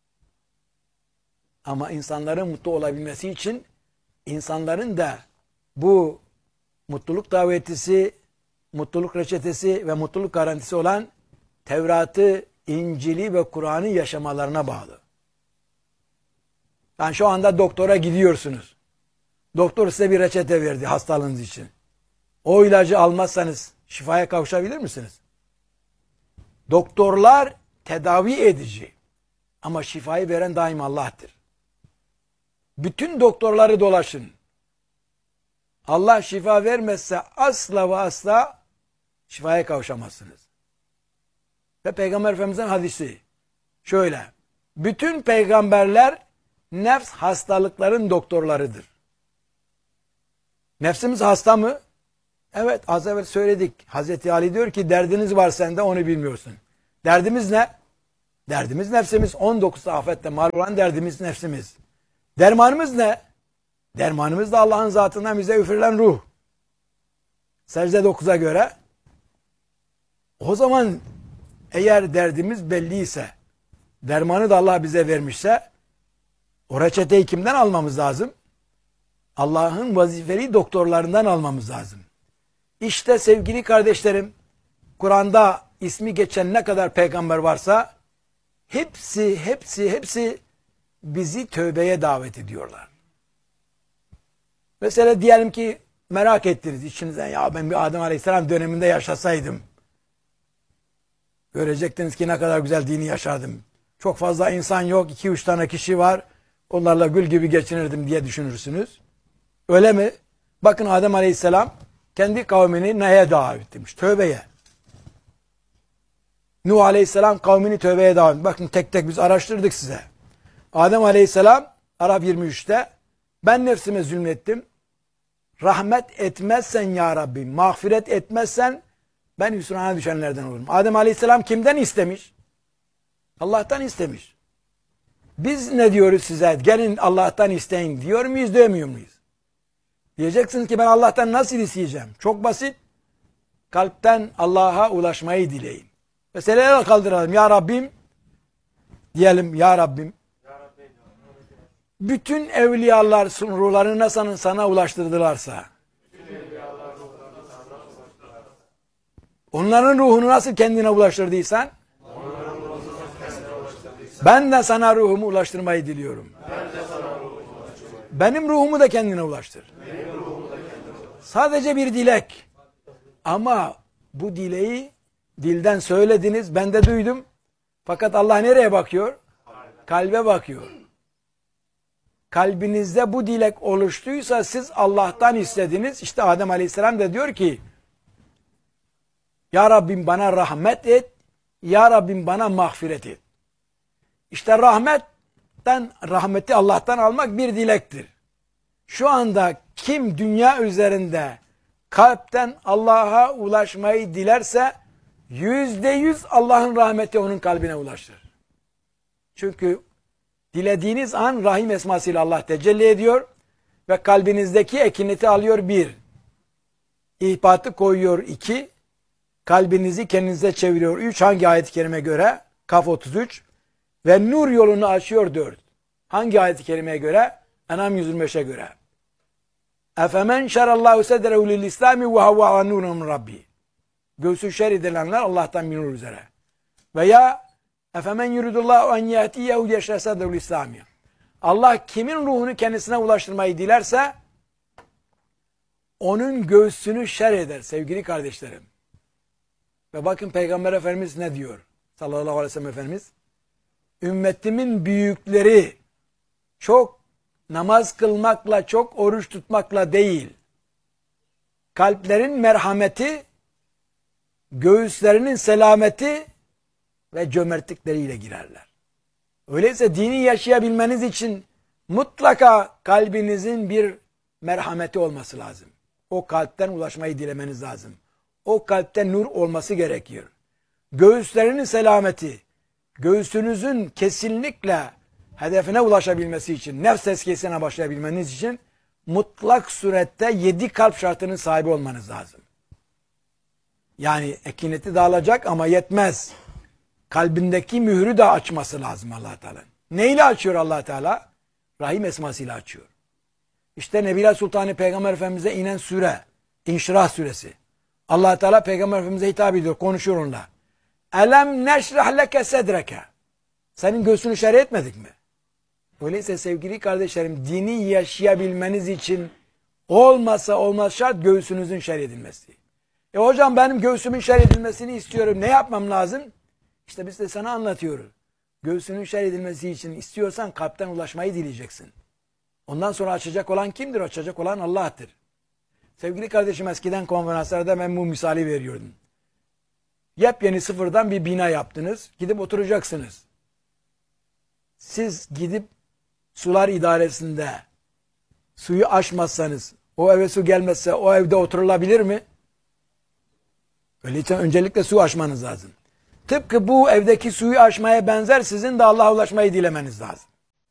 Ama insanların mutlu olabilmesi için insanların da bu mutluluk davetisi, mutluluk reçetesi ve mutluluk garantisi olan Tevrat'ı, İncil'i ve Kur'an'ı yaşamalarına bağlı. Yani şu anda doktora gidiyorsunuz. Doktor size bir reçete verdi hastalığınız için. O ilacı almazsanız şifaya kavuşabilir misiniz? Doktorlar tedavi edici ama şifayı veren daima Allah'tır. Bütün doktorları dolaşın. Allah şifa vermezse asla ve asla şifaya kavuşamazsınız. Ve Peygamber Efendimiz'in hadisi şöyle: bütün peygamberler nefs hastalıkların doktorlarıdır. Nefsimiz hasta mı? Evet, az evvel söyledik. Hazreti Ali diyor ki derdiniz var sende, onu bilmiyorsun. Derdimiz ne? Derdimiz nefsimiz. on dokuz afette mal olan derdimiz nefsimiz. Dermanımız ne? Dermanımız da Allah'ın zatından bize üfürülen ruh. Secde dokuza göre. O zaman eğer derdimiz belliyse, dermanı da Allah bize vermişse, o reçeteyi kimden almamız lazım? Allah'ın vazifeli doktorlarından almamız lazım. İşte sevgili kardeşlerim, Kur'an'da ismi geçen ne kadar peygamber varsa, hepsi, hepsi, hepsi bizi tövbeye davet ediyorlar. Mesela diyelim ki merak ettiniz içinizden, ya ben bir Adem Aleyhisselam döneminde yaşasaydım, görecektiniz ki ne kadar güzel dini yaşardım. Çok fazla insan yok, iki üç tane kişi var, onlarla gül gibi geçinirdim diye düşünürsünüz. Öyle mi? Bakın Adem Aleyhisselam kendi kavmini neye davet etmiş? Tövbeye. Nuh Aleyhisselam kavmini tövbeye davet etmiş. Bakın tek tek biz araştırdık size. Adem Aleyhisselam Araf yirmi üçte ben nefsime zulmettim. Rahmet etmezsen ya Rabbi, mağfiret etmezsen ben hüsrana düşenlerden olurum. Adem Aleyhisselam kimden istemiş? Allah'tan istemiş. Biz ne diyoruz size? Gelin Allah'tan isteyin diyor muyuz, demiyor muyuz? Diyeceksiniz ki ben Allah'tan nasıl isteyeceğim? Çok basit. Kalpten Allah'a ulaşmayı dileyin. Mesela el kaldıralım. Ya Rabbim diyelim, ya Rabbim. Bütün evliyalar ruhlarını sana, sana ulaştırdılarsa, onların ruhunu nasıl kendine ulaştırdıysan, ben de sana ruhumu ulaştırmayı diliyorum. Benim ruhumu da kendine ulaştır. Sadece bir dilek. Ama bu dileği dilden söylediniz, ben de duydum. Fakat Allah nereye bakıyor? Kalbe bakıyor. Kalbinizde bu dilek oluştuysa siz Allah'tan istediniz. İşte Adem Aleyhisselam da diyor ki, ya Rabbim bana rahmet et, ya Rabbim bana mağfiret et. İşte rahmetten, rahmeti Allah'tan almak bir dilektir. Şu anda kim dünya üzerinde kalpten Allah'a ulaşmayı dilerse, yüzde yüz Allah'ın rahmeti onun kalbine ulaşır. Çünkü dilediğiniz an Rahim esmasıyla Allah tecelli ediyor ve kalbinizdeki ekineti alıyor bir. İhbatı koyuyor iki. Kalbinizi kendinize çeviriyor üç. Hangi ayet-i kerime göre? Kaf otuz üç. Ve nur yolunu açıyor dört. Hangi ayet-i kerimeye göre? En'am yüz yirmi beşe göre. Efemen şerallahu sedrehu lil İslami ve havve ala nurun min rabbi. Göğsü şer edilenler Allah'tan bir nur üzere. Veya efemen yuridullahu en yehtiyehu yeşre sedrehu lil İslami. Allah kimin ruhunu kendisine ulaştırmayı dilerse onun göğsünü şer eder sevgili kardeşlerim. Ve bakın Peygamber Efendimiz ne diyor? Sallallahu aleyhi ve sellem Efendimiz. Ümmetimin büyükleri çok namaz kılmakla, çok oruç tutmakla değil, kalplerin merhameti, göğüslerinin selameti ve cömertlikleriyle girerler. Öyleyse dini yaşayabilmeniz için mutlaka kalbinizin bir merhameti olması lazım. O kalpten ulaşmayı dilemeniz lazım. O kalpten nur olması gerekiyor. Göğüslerinin selameti, göğsünüzün kesinlikle hedefine ulaşabilmesi için, nefs tezkiyesine başlayabilmeniz için mutlak surette yedi kalp şartının sahibi olmanız lazım. Yani ekineti dağılacak ama yetmez. Kalbindeki mührü de açması lazım Allah Teala. Neyle açıyor Allah Teala? Rahim esmasıyla açıyor. İşte Nebiler Sultanı Peygamber Efendimiz'e inen sure, İnşirah suresi. Allah Teala Peygamber Efendimiz'e hitap ediyor, konuşuyor onunla. Elem neşrah leke sedreke. Senin göğsünü şerh etmedik mi? Öyleyse sevgili kardeşlerim, dini yaşayabilmeniz için olmasa olmaz şart göğsünüzün şerh edilmesi. E hocam benim göğsümün şerh edilmesini istiyorum. Ne yapmam lazım? İşte biz de sana anlatıyoruz. Göğsünün şerh edilmesi için istiyorsan kalpten ulaşmayı dileyeceksin. Ondan sonra açacak olan kimdir? Açacak olan Allah'tır. Sevgili kardeşim, eskiden konferanslarda ben bu misali veriyordum. Yepyeni sıfırdan bir bina yaptınız. Gidip oturacaksınız. Siz gidip sular idaresinde suyu açmazsanız, o eve su gelmezse o evde oturulabilir mi? Öyleyse öncelikle su aşmanız lazım. Tıpkı bu evdeki suyu aşmaya benzer sizin de Allah'a ulaşmayı dilemeniz lazım.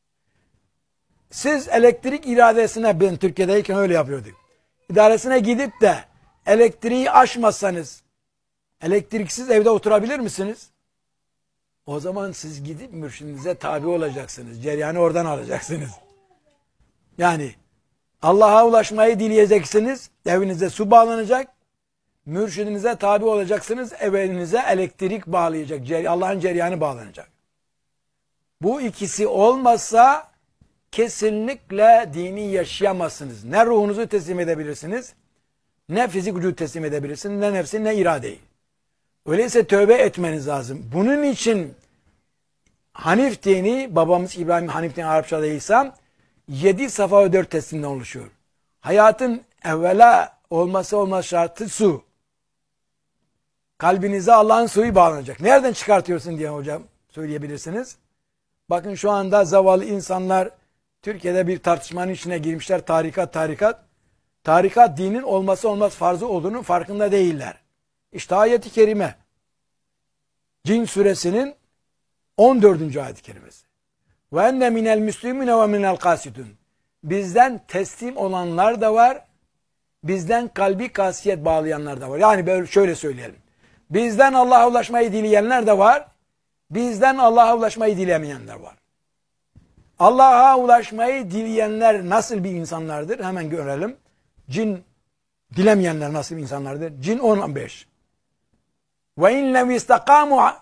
Siz elektrik iradesine, ben Türkiye'deyken öyle yapıyorduk. İdaresine gidip de elektriği aşmazsanız elektriksiz evde oturabilir misiniz? O zaman siz gidip mürşidinize tabi olacaksınız. Ceryanı oradan alacaksınız. Yani Allah'a ulaşmayı dileyeceksiniz. Evinize su bağlanacak. Mürşidinize tabi olacaksınız. Evinize elektrik bağlayacak. Allah'ın ceryanı bağlanacak. Bu ikisi olmazsa kesinlikle dini yaşayamazsınız. Ne ruhunuzu teslim edebilirsiniz, ne fizik vücudu teslim edebilirsiniz, ne nefsi, ne iradeyi. Öyleyse tövbe etmeniz lazım. Bunun için Hanif dini, babamız İbrahim Hanif dini Arapçada İsa, yedi safa ve dört teslimden oluşuyor. Hayatın evvela olması olmaz şartı su. Kalbinize Allah'ın suyu bağlanacak. Nereden çıkartıyorsun diye hocam söyleyebilirsiniz. Bakın şu anda zavallı insanlar Türkiye'de bir tartışmanın içine girmişler. Tarikat tarikat. Tarikat dinin olması olmaz farzı olduğunun farkında değiller. İşte ayet-i kerime. Cin suresinin on dördüncü ayet-i kerimesi. Ve enne minel müslümine ve minel kasitun. Bizden teslim olanlar da var. Bizden kalbi kasiyet bağlayanlar da var. Yani böyle şöyle söyleyelim. Bizden Allah'a ulaşmayı dileyenler de var. Bizden Allah'a ulaşmayı dilemeyenler var. Allah'a ulaşmayı dileyenler nasıl bir insanlardır? Hemen görelim. Cin dilemeyenler nasıl bir insanlardır? Cin on beş. Ve in lem istakamu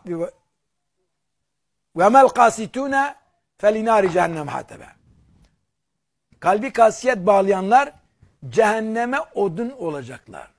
ve mel kasitune felinari cehennem hatebe. Kalbi kasiyet bağlayanlar cehenneme odun olacaklar.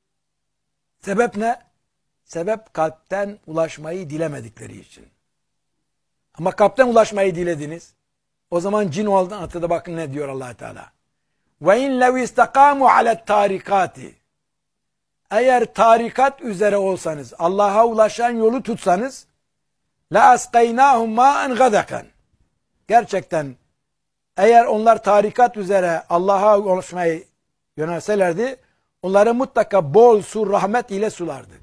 Sebep ne? Sebep kalpten ulaşmayı dilemedikleri için. Ama kalpten ulaşmayı dilediniz. O zaman cin olduğundan atıda bakın ne diyor Allah Teala. Ve in lev istakamu alet tarikati. Eğer tarikat üzere olsanız, Allah'a ulaşan yolu tutsanız, la asqaynahum ma'an gadakan. Gerçekten eğer onlar tarikat üzere Allah'a ulaşmayı yönelselerdi, onları mutlaka bol su, rahmet ile sulardı.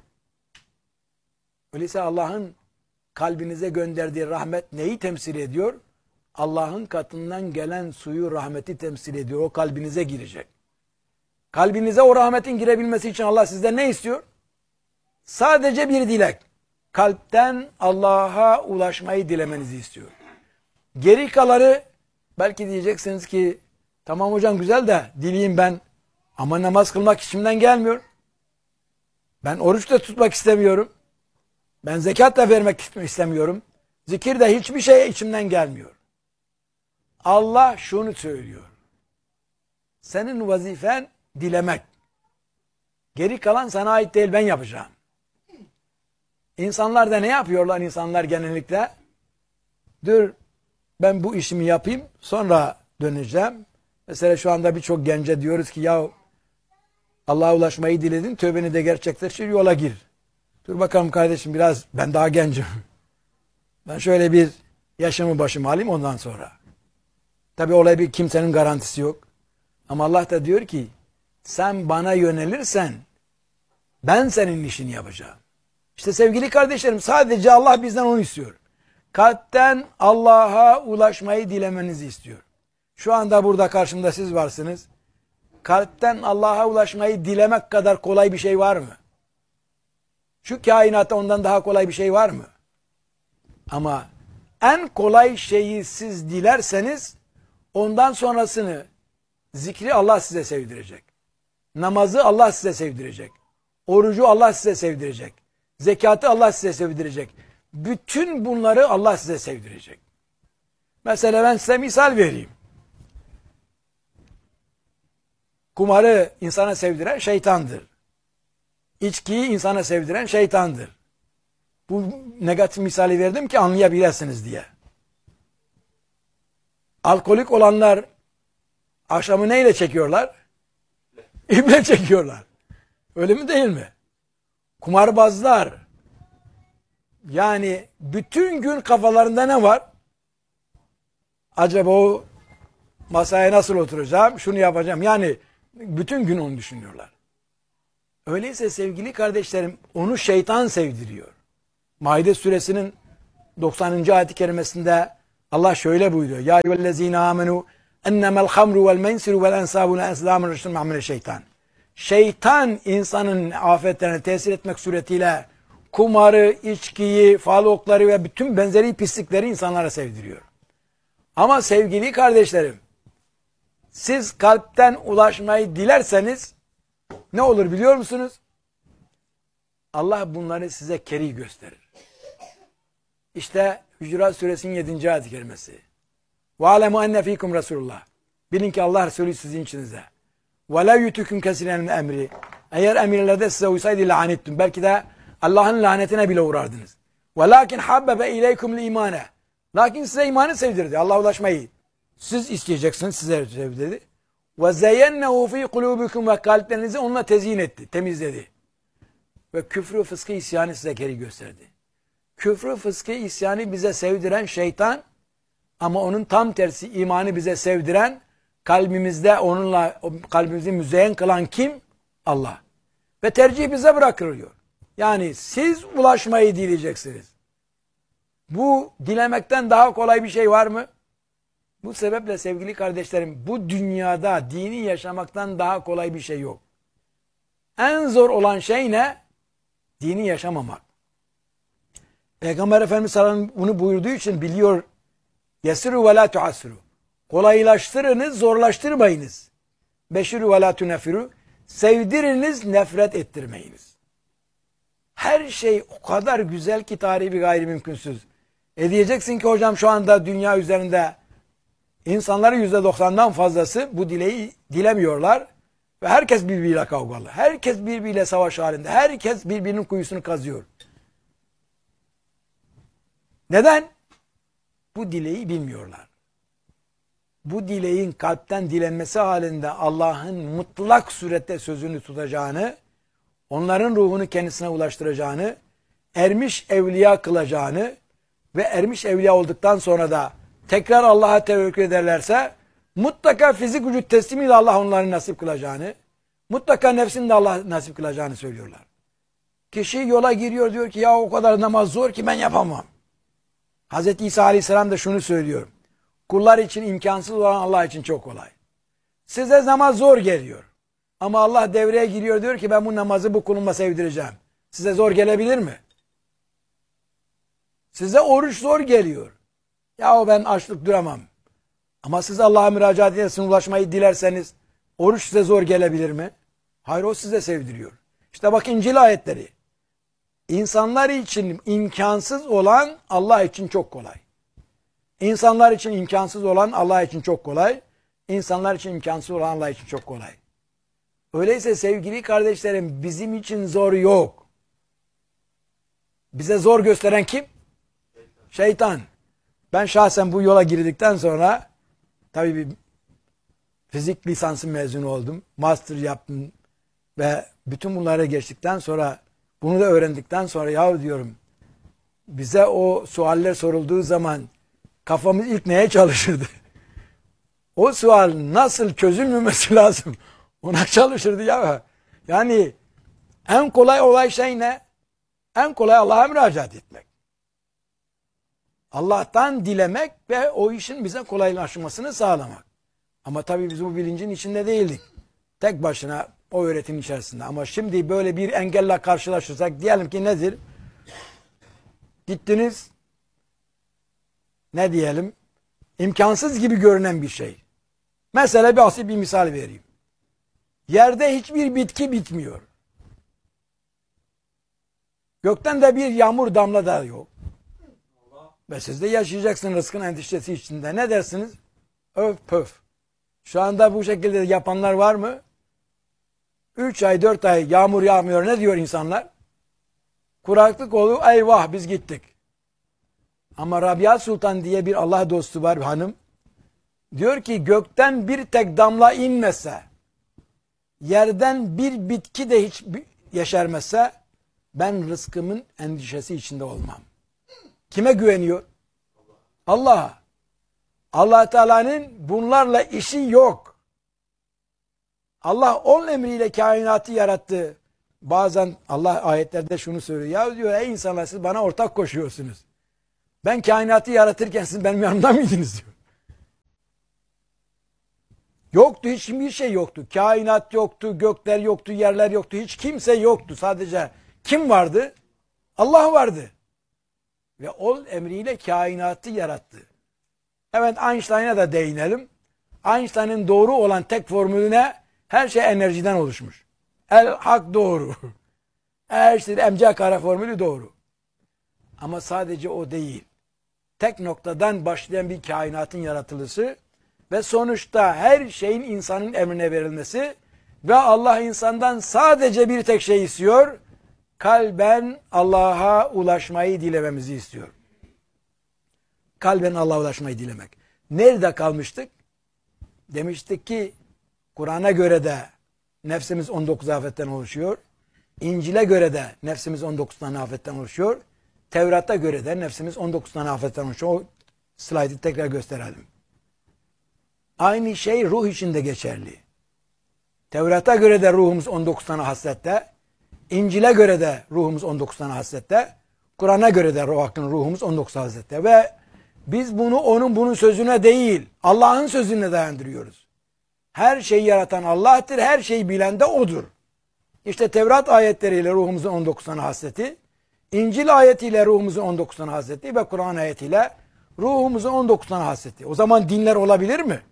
Öyleyse Allah'ın kalbinize gönderdiği rahmet neyi temsil ediyor? Allah'ın katından gelen suyu, rahmeti temsil ediyor. O kalbinize girecek. Kalbinize o rahmetin girebilmesi için Allah sizden ne istiyor? Sadece bir dilek. Kalpten Allah'a ulaşmayı dilemenizi istiyor. Geri kaları belki diyeceksiniz ki tamam hocam güzel de dileyim ben ama namaz kılmak içimden gelmiyor. Ben oruç da tutmak istemiyorum. Ben zekat da vermek istemiyorum. Zikir de hiçbir şey içimden gelmiyor. Allah şunu söylüyor. Senin vazifen dilemek. Geri kalan sana ait değil, ben yapacağım. İnsanlar da ne yapıyorlar insanlar genellikle? Dur ben bu işimi yapayım sonra döneceğim. Mesela şu anda birçok gence diyoruz ki ya Allah'a ulaşmayı diledin, tövbeni de gerçekleştir, yola gir. Dur bakalım kardeşim biraz ben daha gencim. Ben şöyle bir yaşımı başıma alayım ondan sonra. Tabi olay bir kimsenin garantisi yok. Ama Allah da diyor ki sen bana yönelirsen ben senin işini yapacağım. İşte sevgili kardeşlerim sadece Allah bizden onu istiyor. Kalpten Allah'a ulaşmayı dilemenizi istiyor. Şu anda burada karşımda siz varsınız. Kalpten Allah'a ulaşmayı dilemek kadar kolay bir şey var mı? Şu kainatta ondan daha kolay bir şey var mı? Ama en kolay şeyi siz dilerseniz ondan sonrasını zikri Allah size sevdirecek. Namazı Allah size sevdirecek. Orucu Allah size sevdirecek. Zekatı Allah size sevdirecek. Bütün bunları Allah size sevdirecek. Mesela ben size misal vereyim. Kumarı insana sevdiren şeytandır. İçkiyi insana sevdiren şeytandır. Bu negatif misali verdim ki anlayabilirsiniz diye. Alkolik olanlar akşamı neyle çekiyorlar? İple çekiyorlar. Öyle mi değil mi? Kumarbazlar yani bütün gün kafalarında ne var? Acaba o masaya nasıl oturacağım? Şunu yapacağım. Yani bütün gün onu düşünüyorlar. Öyleyse sevgili kardeşlerim onu şeytan sevdiriyor. Maide suresinin doksanıncı ayet-i kerimesinde Allah şöyle buyuruyor. Ya eyyühellezine amenu ennemel hamru vel mensiru vel ensabu vel enslamun rüştün ma'amele şeytan. Şeytan insanın afetlerine tesir etmek suretiyle kumarı, içkiyi, fal okları ve bütün benzeri pislikleri insanlara sevdiriyor. Ama sevgili kardeşlerim, siz kalpten ulaşmayı dilerseniz ne olur biliyor musunuz? Allah bunları size keri gösterir. İşte Hücurat Suresinin yedinci ayet-i kerimesi. وَعَلَمُوا اَنَّ ف۪يكُمْ Resulullah. Bilin ki Allah Resulü sizin içinizde. وَلَا يُتُكُمْ كَسِرًا emri. Eğer emirlerde size uysaydı lanettim. Belki de Allah'ın lanetine bile uğrardınız. وَلَاكِنْ حَبَّبَ اِلَيْكُمْ الْاِيمَانَ. Lakin size imanı sevdirdi. Allah'a ulaşmayı. Siz isteyeceksiniz. Size sevdirdi. وَزَيَّنَّهُ ف۪ي قُلُوبِكُمْ ve kalplerinizi onunla tezyin etti. Temizledi. Ve küfrü, fıskı, isyanı size geri gösterdi. Küfrü, fıskı, isyanı bize sevdiren şeytan, ama onun tam tersi imanı bize sevdiren, kalbimizde onunla kalbimizi müzeyyen kılan kim? Allah. Ve tercih bize bırakılıyor. Yani siz ulaşmayı dileyeceksiniz. Bu dilemekten daha kolay bir şey var mı? Bu sebeple sevgili kardeşlerim, bu dünyada dini yaşamaktan daha kolay bir şey yok. En zor olan şey ne? Dini yaşamamak. Peygamber Efendimiz sallallahu aleyhi ve sellem bunu buyurduğu için biliyor. Yesiru ve la tuassiru. Kolaylaştırınız, zorlaştırmayınız. Beşiru ve la tunefiru. Sevdiriniz, nefret ettirmeyiniz. Her şey o kadar güzel ki tarihi bir gayrimümkünsüz. E diyeceksin ki hocam şu anda dünya üzerinde insanların yüzde doksandan fazlası bu dileği dilemiyorlar. Ve herkes birbiriyle kavgalı. Herkes birbiriyle savaş halinde. Herkes birbirinin kuyusunu kazıyor. Neden? Bu dileği bilmiyorlar. Bu dileğin kalpten dilenmesi halinde Allah'ın mutlak surette sözünü tutacağını, onların ruhunu kendisine ulaştıracağını, ermiş evliya kılacağını ve ermiş evliya olduktan sonra da tekrar Allah'a tevekkül ederlerse mutlaka fizik vücut teslimiyle Allah onları nasip kılacağını, mutlaka nefsini de Allah nasip kılacağını söylüyorlar. Kişi yola giriyor, diyor ki ya o kadar namaz zor ki ben yapamam. Hazreti İsa Aleyhisselam da şunu söylüyor. Kullar için imkansız olan Allah için çok kolay. Size namaz zor geliyor. Ama Allah devreye giriyor, diyor ki ben bu namazı bu kuluma sevdireceğim. Size zor gelebilir mi? Size oruç zor geliyor. Yahu ben açlık duramam. Ama siz Allah'a müracaat edersiniz, ulaşmayı dilerseniz oruç size zor gelebilir mi? Hayır, o size sevdiriyor. İşte bak İncil ayetleri. İnsanlar için imkansız olan Allah için çok kolay. İnsanlar için imkansız olan Allah için çok kolay. İnsanlar için imkansız olan Allah için çok kolay. Öyleyse sevgili kardeşlerim, bizim için zor yok. Bize zor gösteren kim? Şeytan. Ben şahsen bu yola girdikten sonra tabii bir fizik lisansı mezunu oldum. Master yaptım ve bütün bunlara geçtikten sonra, bunu da öğrendikten sonra ya diyorum, bize o sualler sorulduğu zaman kafamız ilk neye çalışırdı? O sual nasıl çözülmemesi lazım? Ona çalışırdı ya. Yani en kolay olay şey ne? En kolay Allah'a müracaat etmek. Allah'tan dilemek ve o işin bize kolaylaşmasını sağlamak. Ama tabii biz bu bilincin içinde değildik. Tek başına o öğretim içerisinde. Ama şimdi böyle bir engelle karşılaşırsak, diyelim ki nedir? Gittiniz, ne diyelim? İmkansız gibi görünen bir şey. Mesela bir asil bir misal vereyim. Yerde hiçbir bitki bitmiyor. Gökten de bir yağmur damla da yok. Ve siz de yaşayacaksınız rızkın endişesi içinde. Ne dersiniz? Öf pöf. Şu anda bu şekilde yapanlar var mı? Üç ay, dört ay yağmur yağmıyor. Ne diyor insanlar? Kuraklık oluyor. Eyvah biz gittik. Ama Rabia Sultan diye bir Allah dostu var, hanım. Diyor ki gökten bir tek damla inmese, yerden bir bitki de hiç yeşermese, ben rızkımın endişesi içinde olmam. Kime güveniyor? Allah'a. Allah Teala'nın bunlarla işi yok. Allah onun emriyle kainatı yarattı. bazen Allah ayetlerde şunu söylüyor. Ya diyor ey insanlar siz bana ortak koşuyorsunuz. Ben kainatı yaratırken siz benim yanımda mıydınız diyor. Yoktu, hiçbir şey yoktu. Kainat yoktu, gökler yoktu, yerler yoktu. Hiç kimse yoktu. Sadece kim vardı? Allah vardı. Ve o emriyle kainatı yarattı. Evet, Einstein'a da değinelim. Einstein'ın doğru olan tek formülüne her şey enerjiden oluşmuş. El hak doğru. Her şey M C kare formülü doğru. Ama sadece o değil. Tek noktadan başlayan bir kainatın yaratılışı ve sonuçta her şeyin insanın emrine verilmesi ve Allah insandan sadece bir tek şey istiyor. Kalben Allah'a ulaşmayı dilememizi istiyor. Kalben Allah'a ulaşmayı dilemek. Nerede kalmıştık? Demiştik ki Kur'an'a göre de nefsimiz on dokuz afetten oluşuyor. İncil'e göre de nefsimiz on dokuz tane afetten oluşuyor. Tevrat'a göre de nefsimiz on dokuz tane afetten oluşuyor. O slaytı tekrar gösterelim. Aynı şey ruh için de geçerli. Tevrat'a göre de ruhumuz on dokuz tane haslette. İncil'e göre de ruhumuz on dokuz tane haslette. Kur'an'a göre de ruhumuz on dokuz haslette. Ve biz bunu onun bunun sözüne değil, Allah'ın sözüne dayandırıyoruz. Her şeyi yaratan Allah'tır, her şeyi bilen de O'dur. İşte Tevrat ayetleriyle ruhumuzun on dokuz tane hasleti, İncil ayetiyle ruhumuzun on dokuz tane hasleti ve Kur'an ayetiyle ruhumuzun on dokuz tane hasleti. O zaman dinler olabilir mi?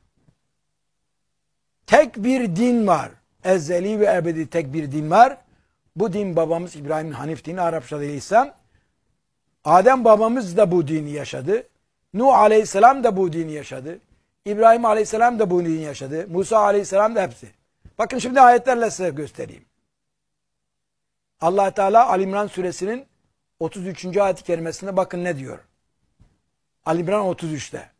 Tek bir din var. Ezeli ve ebedi tek bir din var. Bu din babamız İbrahim'in Hanif dini, Arapçada İslam. Adem babamız da bu dini yaşadı. Nuh aleyhisselam da bu dini yaşadı. İbrahim aleyhisselam da bu dini yaşadı. Musa aleyhisselam da hepsi. Bakın şimdi ayetlerle size göstereyim. Allah Teala Ali İmran suresinin otuz üçüncü ayet-i kerimesinde bakın ne diyor. Ali İmran otuz üçte.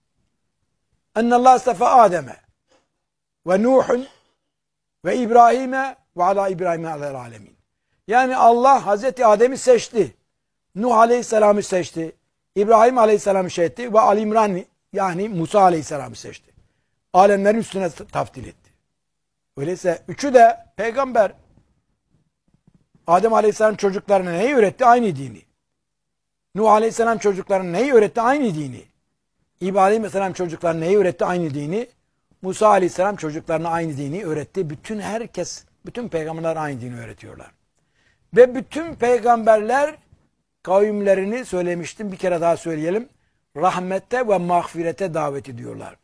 Ennallâh istefa Adem'e ve Nuh'un ve İbrahim'e ve ala İbrahim'e alel alemin. Yani Allah Hazreti Adem'i seçti. Nuh Aleyhisselam'ı seçti. İbrahim Aleyhisselam'ı seçti ve Ali İmran yani Musa Aleyhisselam'ı seçti. Alemlerin üstüne taftil etti. Öyleyse üçü de peygamber. Adem Aleyhisselam çocuklarına neyi öğretti? Aynı dini. Nuh Aleyhisselam çocuklarına neyi öğretti? Aynı dini. İbrahim Aleyhisselam çocuklarına neyi öğretti? Aynı dini. Musa Aleyhisselam çocuklarına aynı dini öğretti. Bütün herkes, bütün peygamberler aynı dini öğretiyorlar. Ve bütün peygamberler kavimlerini söylemiştim, bir kere daha söyleyelim. Rahmete ve mağfirete davet ediyorlar.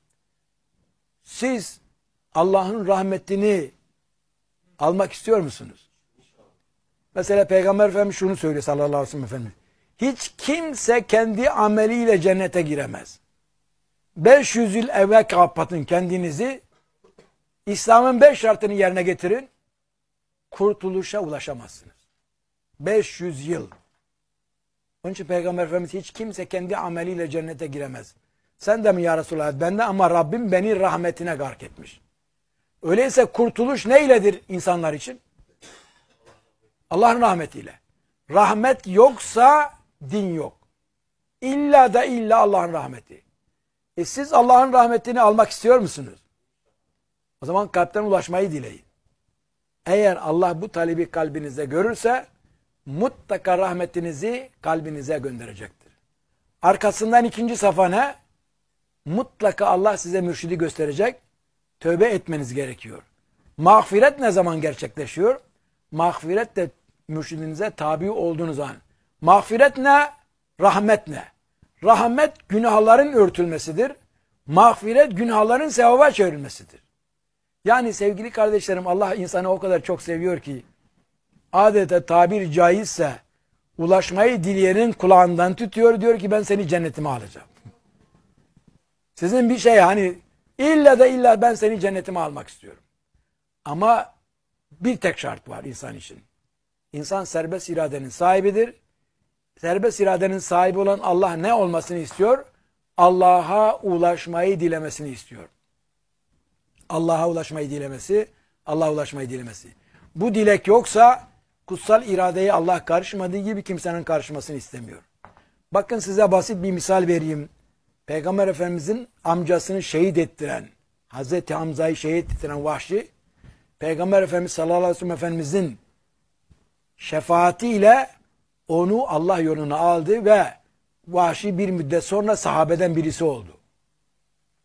Siz Allah'ın rahmetini almak istiyor musunuz? Mesela Peygamber Efendimiz şunu söylüyor sallallahu aleyhi ve sellem Efendimiz. Hiç kimse kendi ameliyle cennete giremez. beş yüz yıl evvel kapatın kendinizi. İslam'ın beş şartını yerine getirin. Kurtuluşa ulaşamazsınız. beş yüz yıl. Onun için Peygamber Efendimiz hiç kimse kendi ameliyle cennete giremez. Sen de mi ya Resulallah? Ben de, ama Rabbim beni rahmetine gark etmiş. Öyleyse kurtuluş neyledir insanlar için? Allah'ın rahmetiyle. Rahmet yoksa din yok. İlla da illa Allah'ın rahmeti. E siz Allah'ın rahmetini almak istiyor musunuz? O zaman kalpten ulaşmayı dileyin. Eğer Allah bu talebi kalbinizde görürse mutlaka rahmetinizi kalbinize gönderecektir. Arkasından ikinci safa ne? Mutlaka Allah size mürşidi gösterecek. Tövbe etmeniz gerekiyor. Mağfiret ne zaman gerçekleşiyor? Mağfiret de mürşidinize tabi olduğunuz an. Mağfiret ne? Rahmet ne? Rahmet günahların örtülmesidir. Mağfiret günahların sevaba çevrilmesidir. Yani sevgili kardeşlerim, Allah insanı o kadar çok seviyor ki adeta tabir caizse ulaşmayı dileyenin kulağından tutuyor, diyor ki ben seni cennetime alacağım. Sizin bir şey hani illa da illa ben seni cennetime almak istiyorum. Ama bir tek şart var insan için. İnsan serbest iradenin sahibidir. Serbest iradenin sahibi olan Allah ne olmasını istiyor? Allah'a ulaşmayı dilemesini istiyor. Allah'a ulaşmayı dilemesi, Allah'a ulaşmayı dilemesi. Bu dilek yoksa kutsal iradeye Allah karışmadığı gibi kimsenin karışmasını istemiyor. Bakın size basit bir misal vereyim. Peygamber Efendimizin amcasını şehit ettiren, Hazreti Hamza'yı şehit ettiren Vahşi, Peygamber Efendimiz sallallahu aleyhi ve sellem Efendimizin şefaatiyle onu Allah yoluna aldı ve Vahşi bir müddet sonra sahabeden birisi oldu.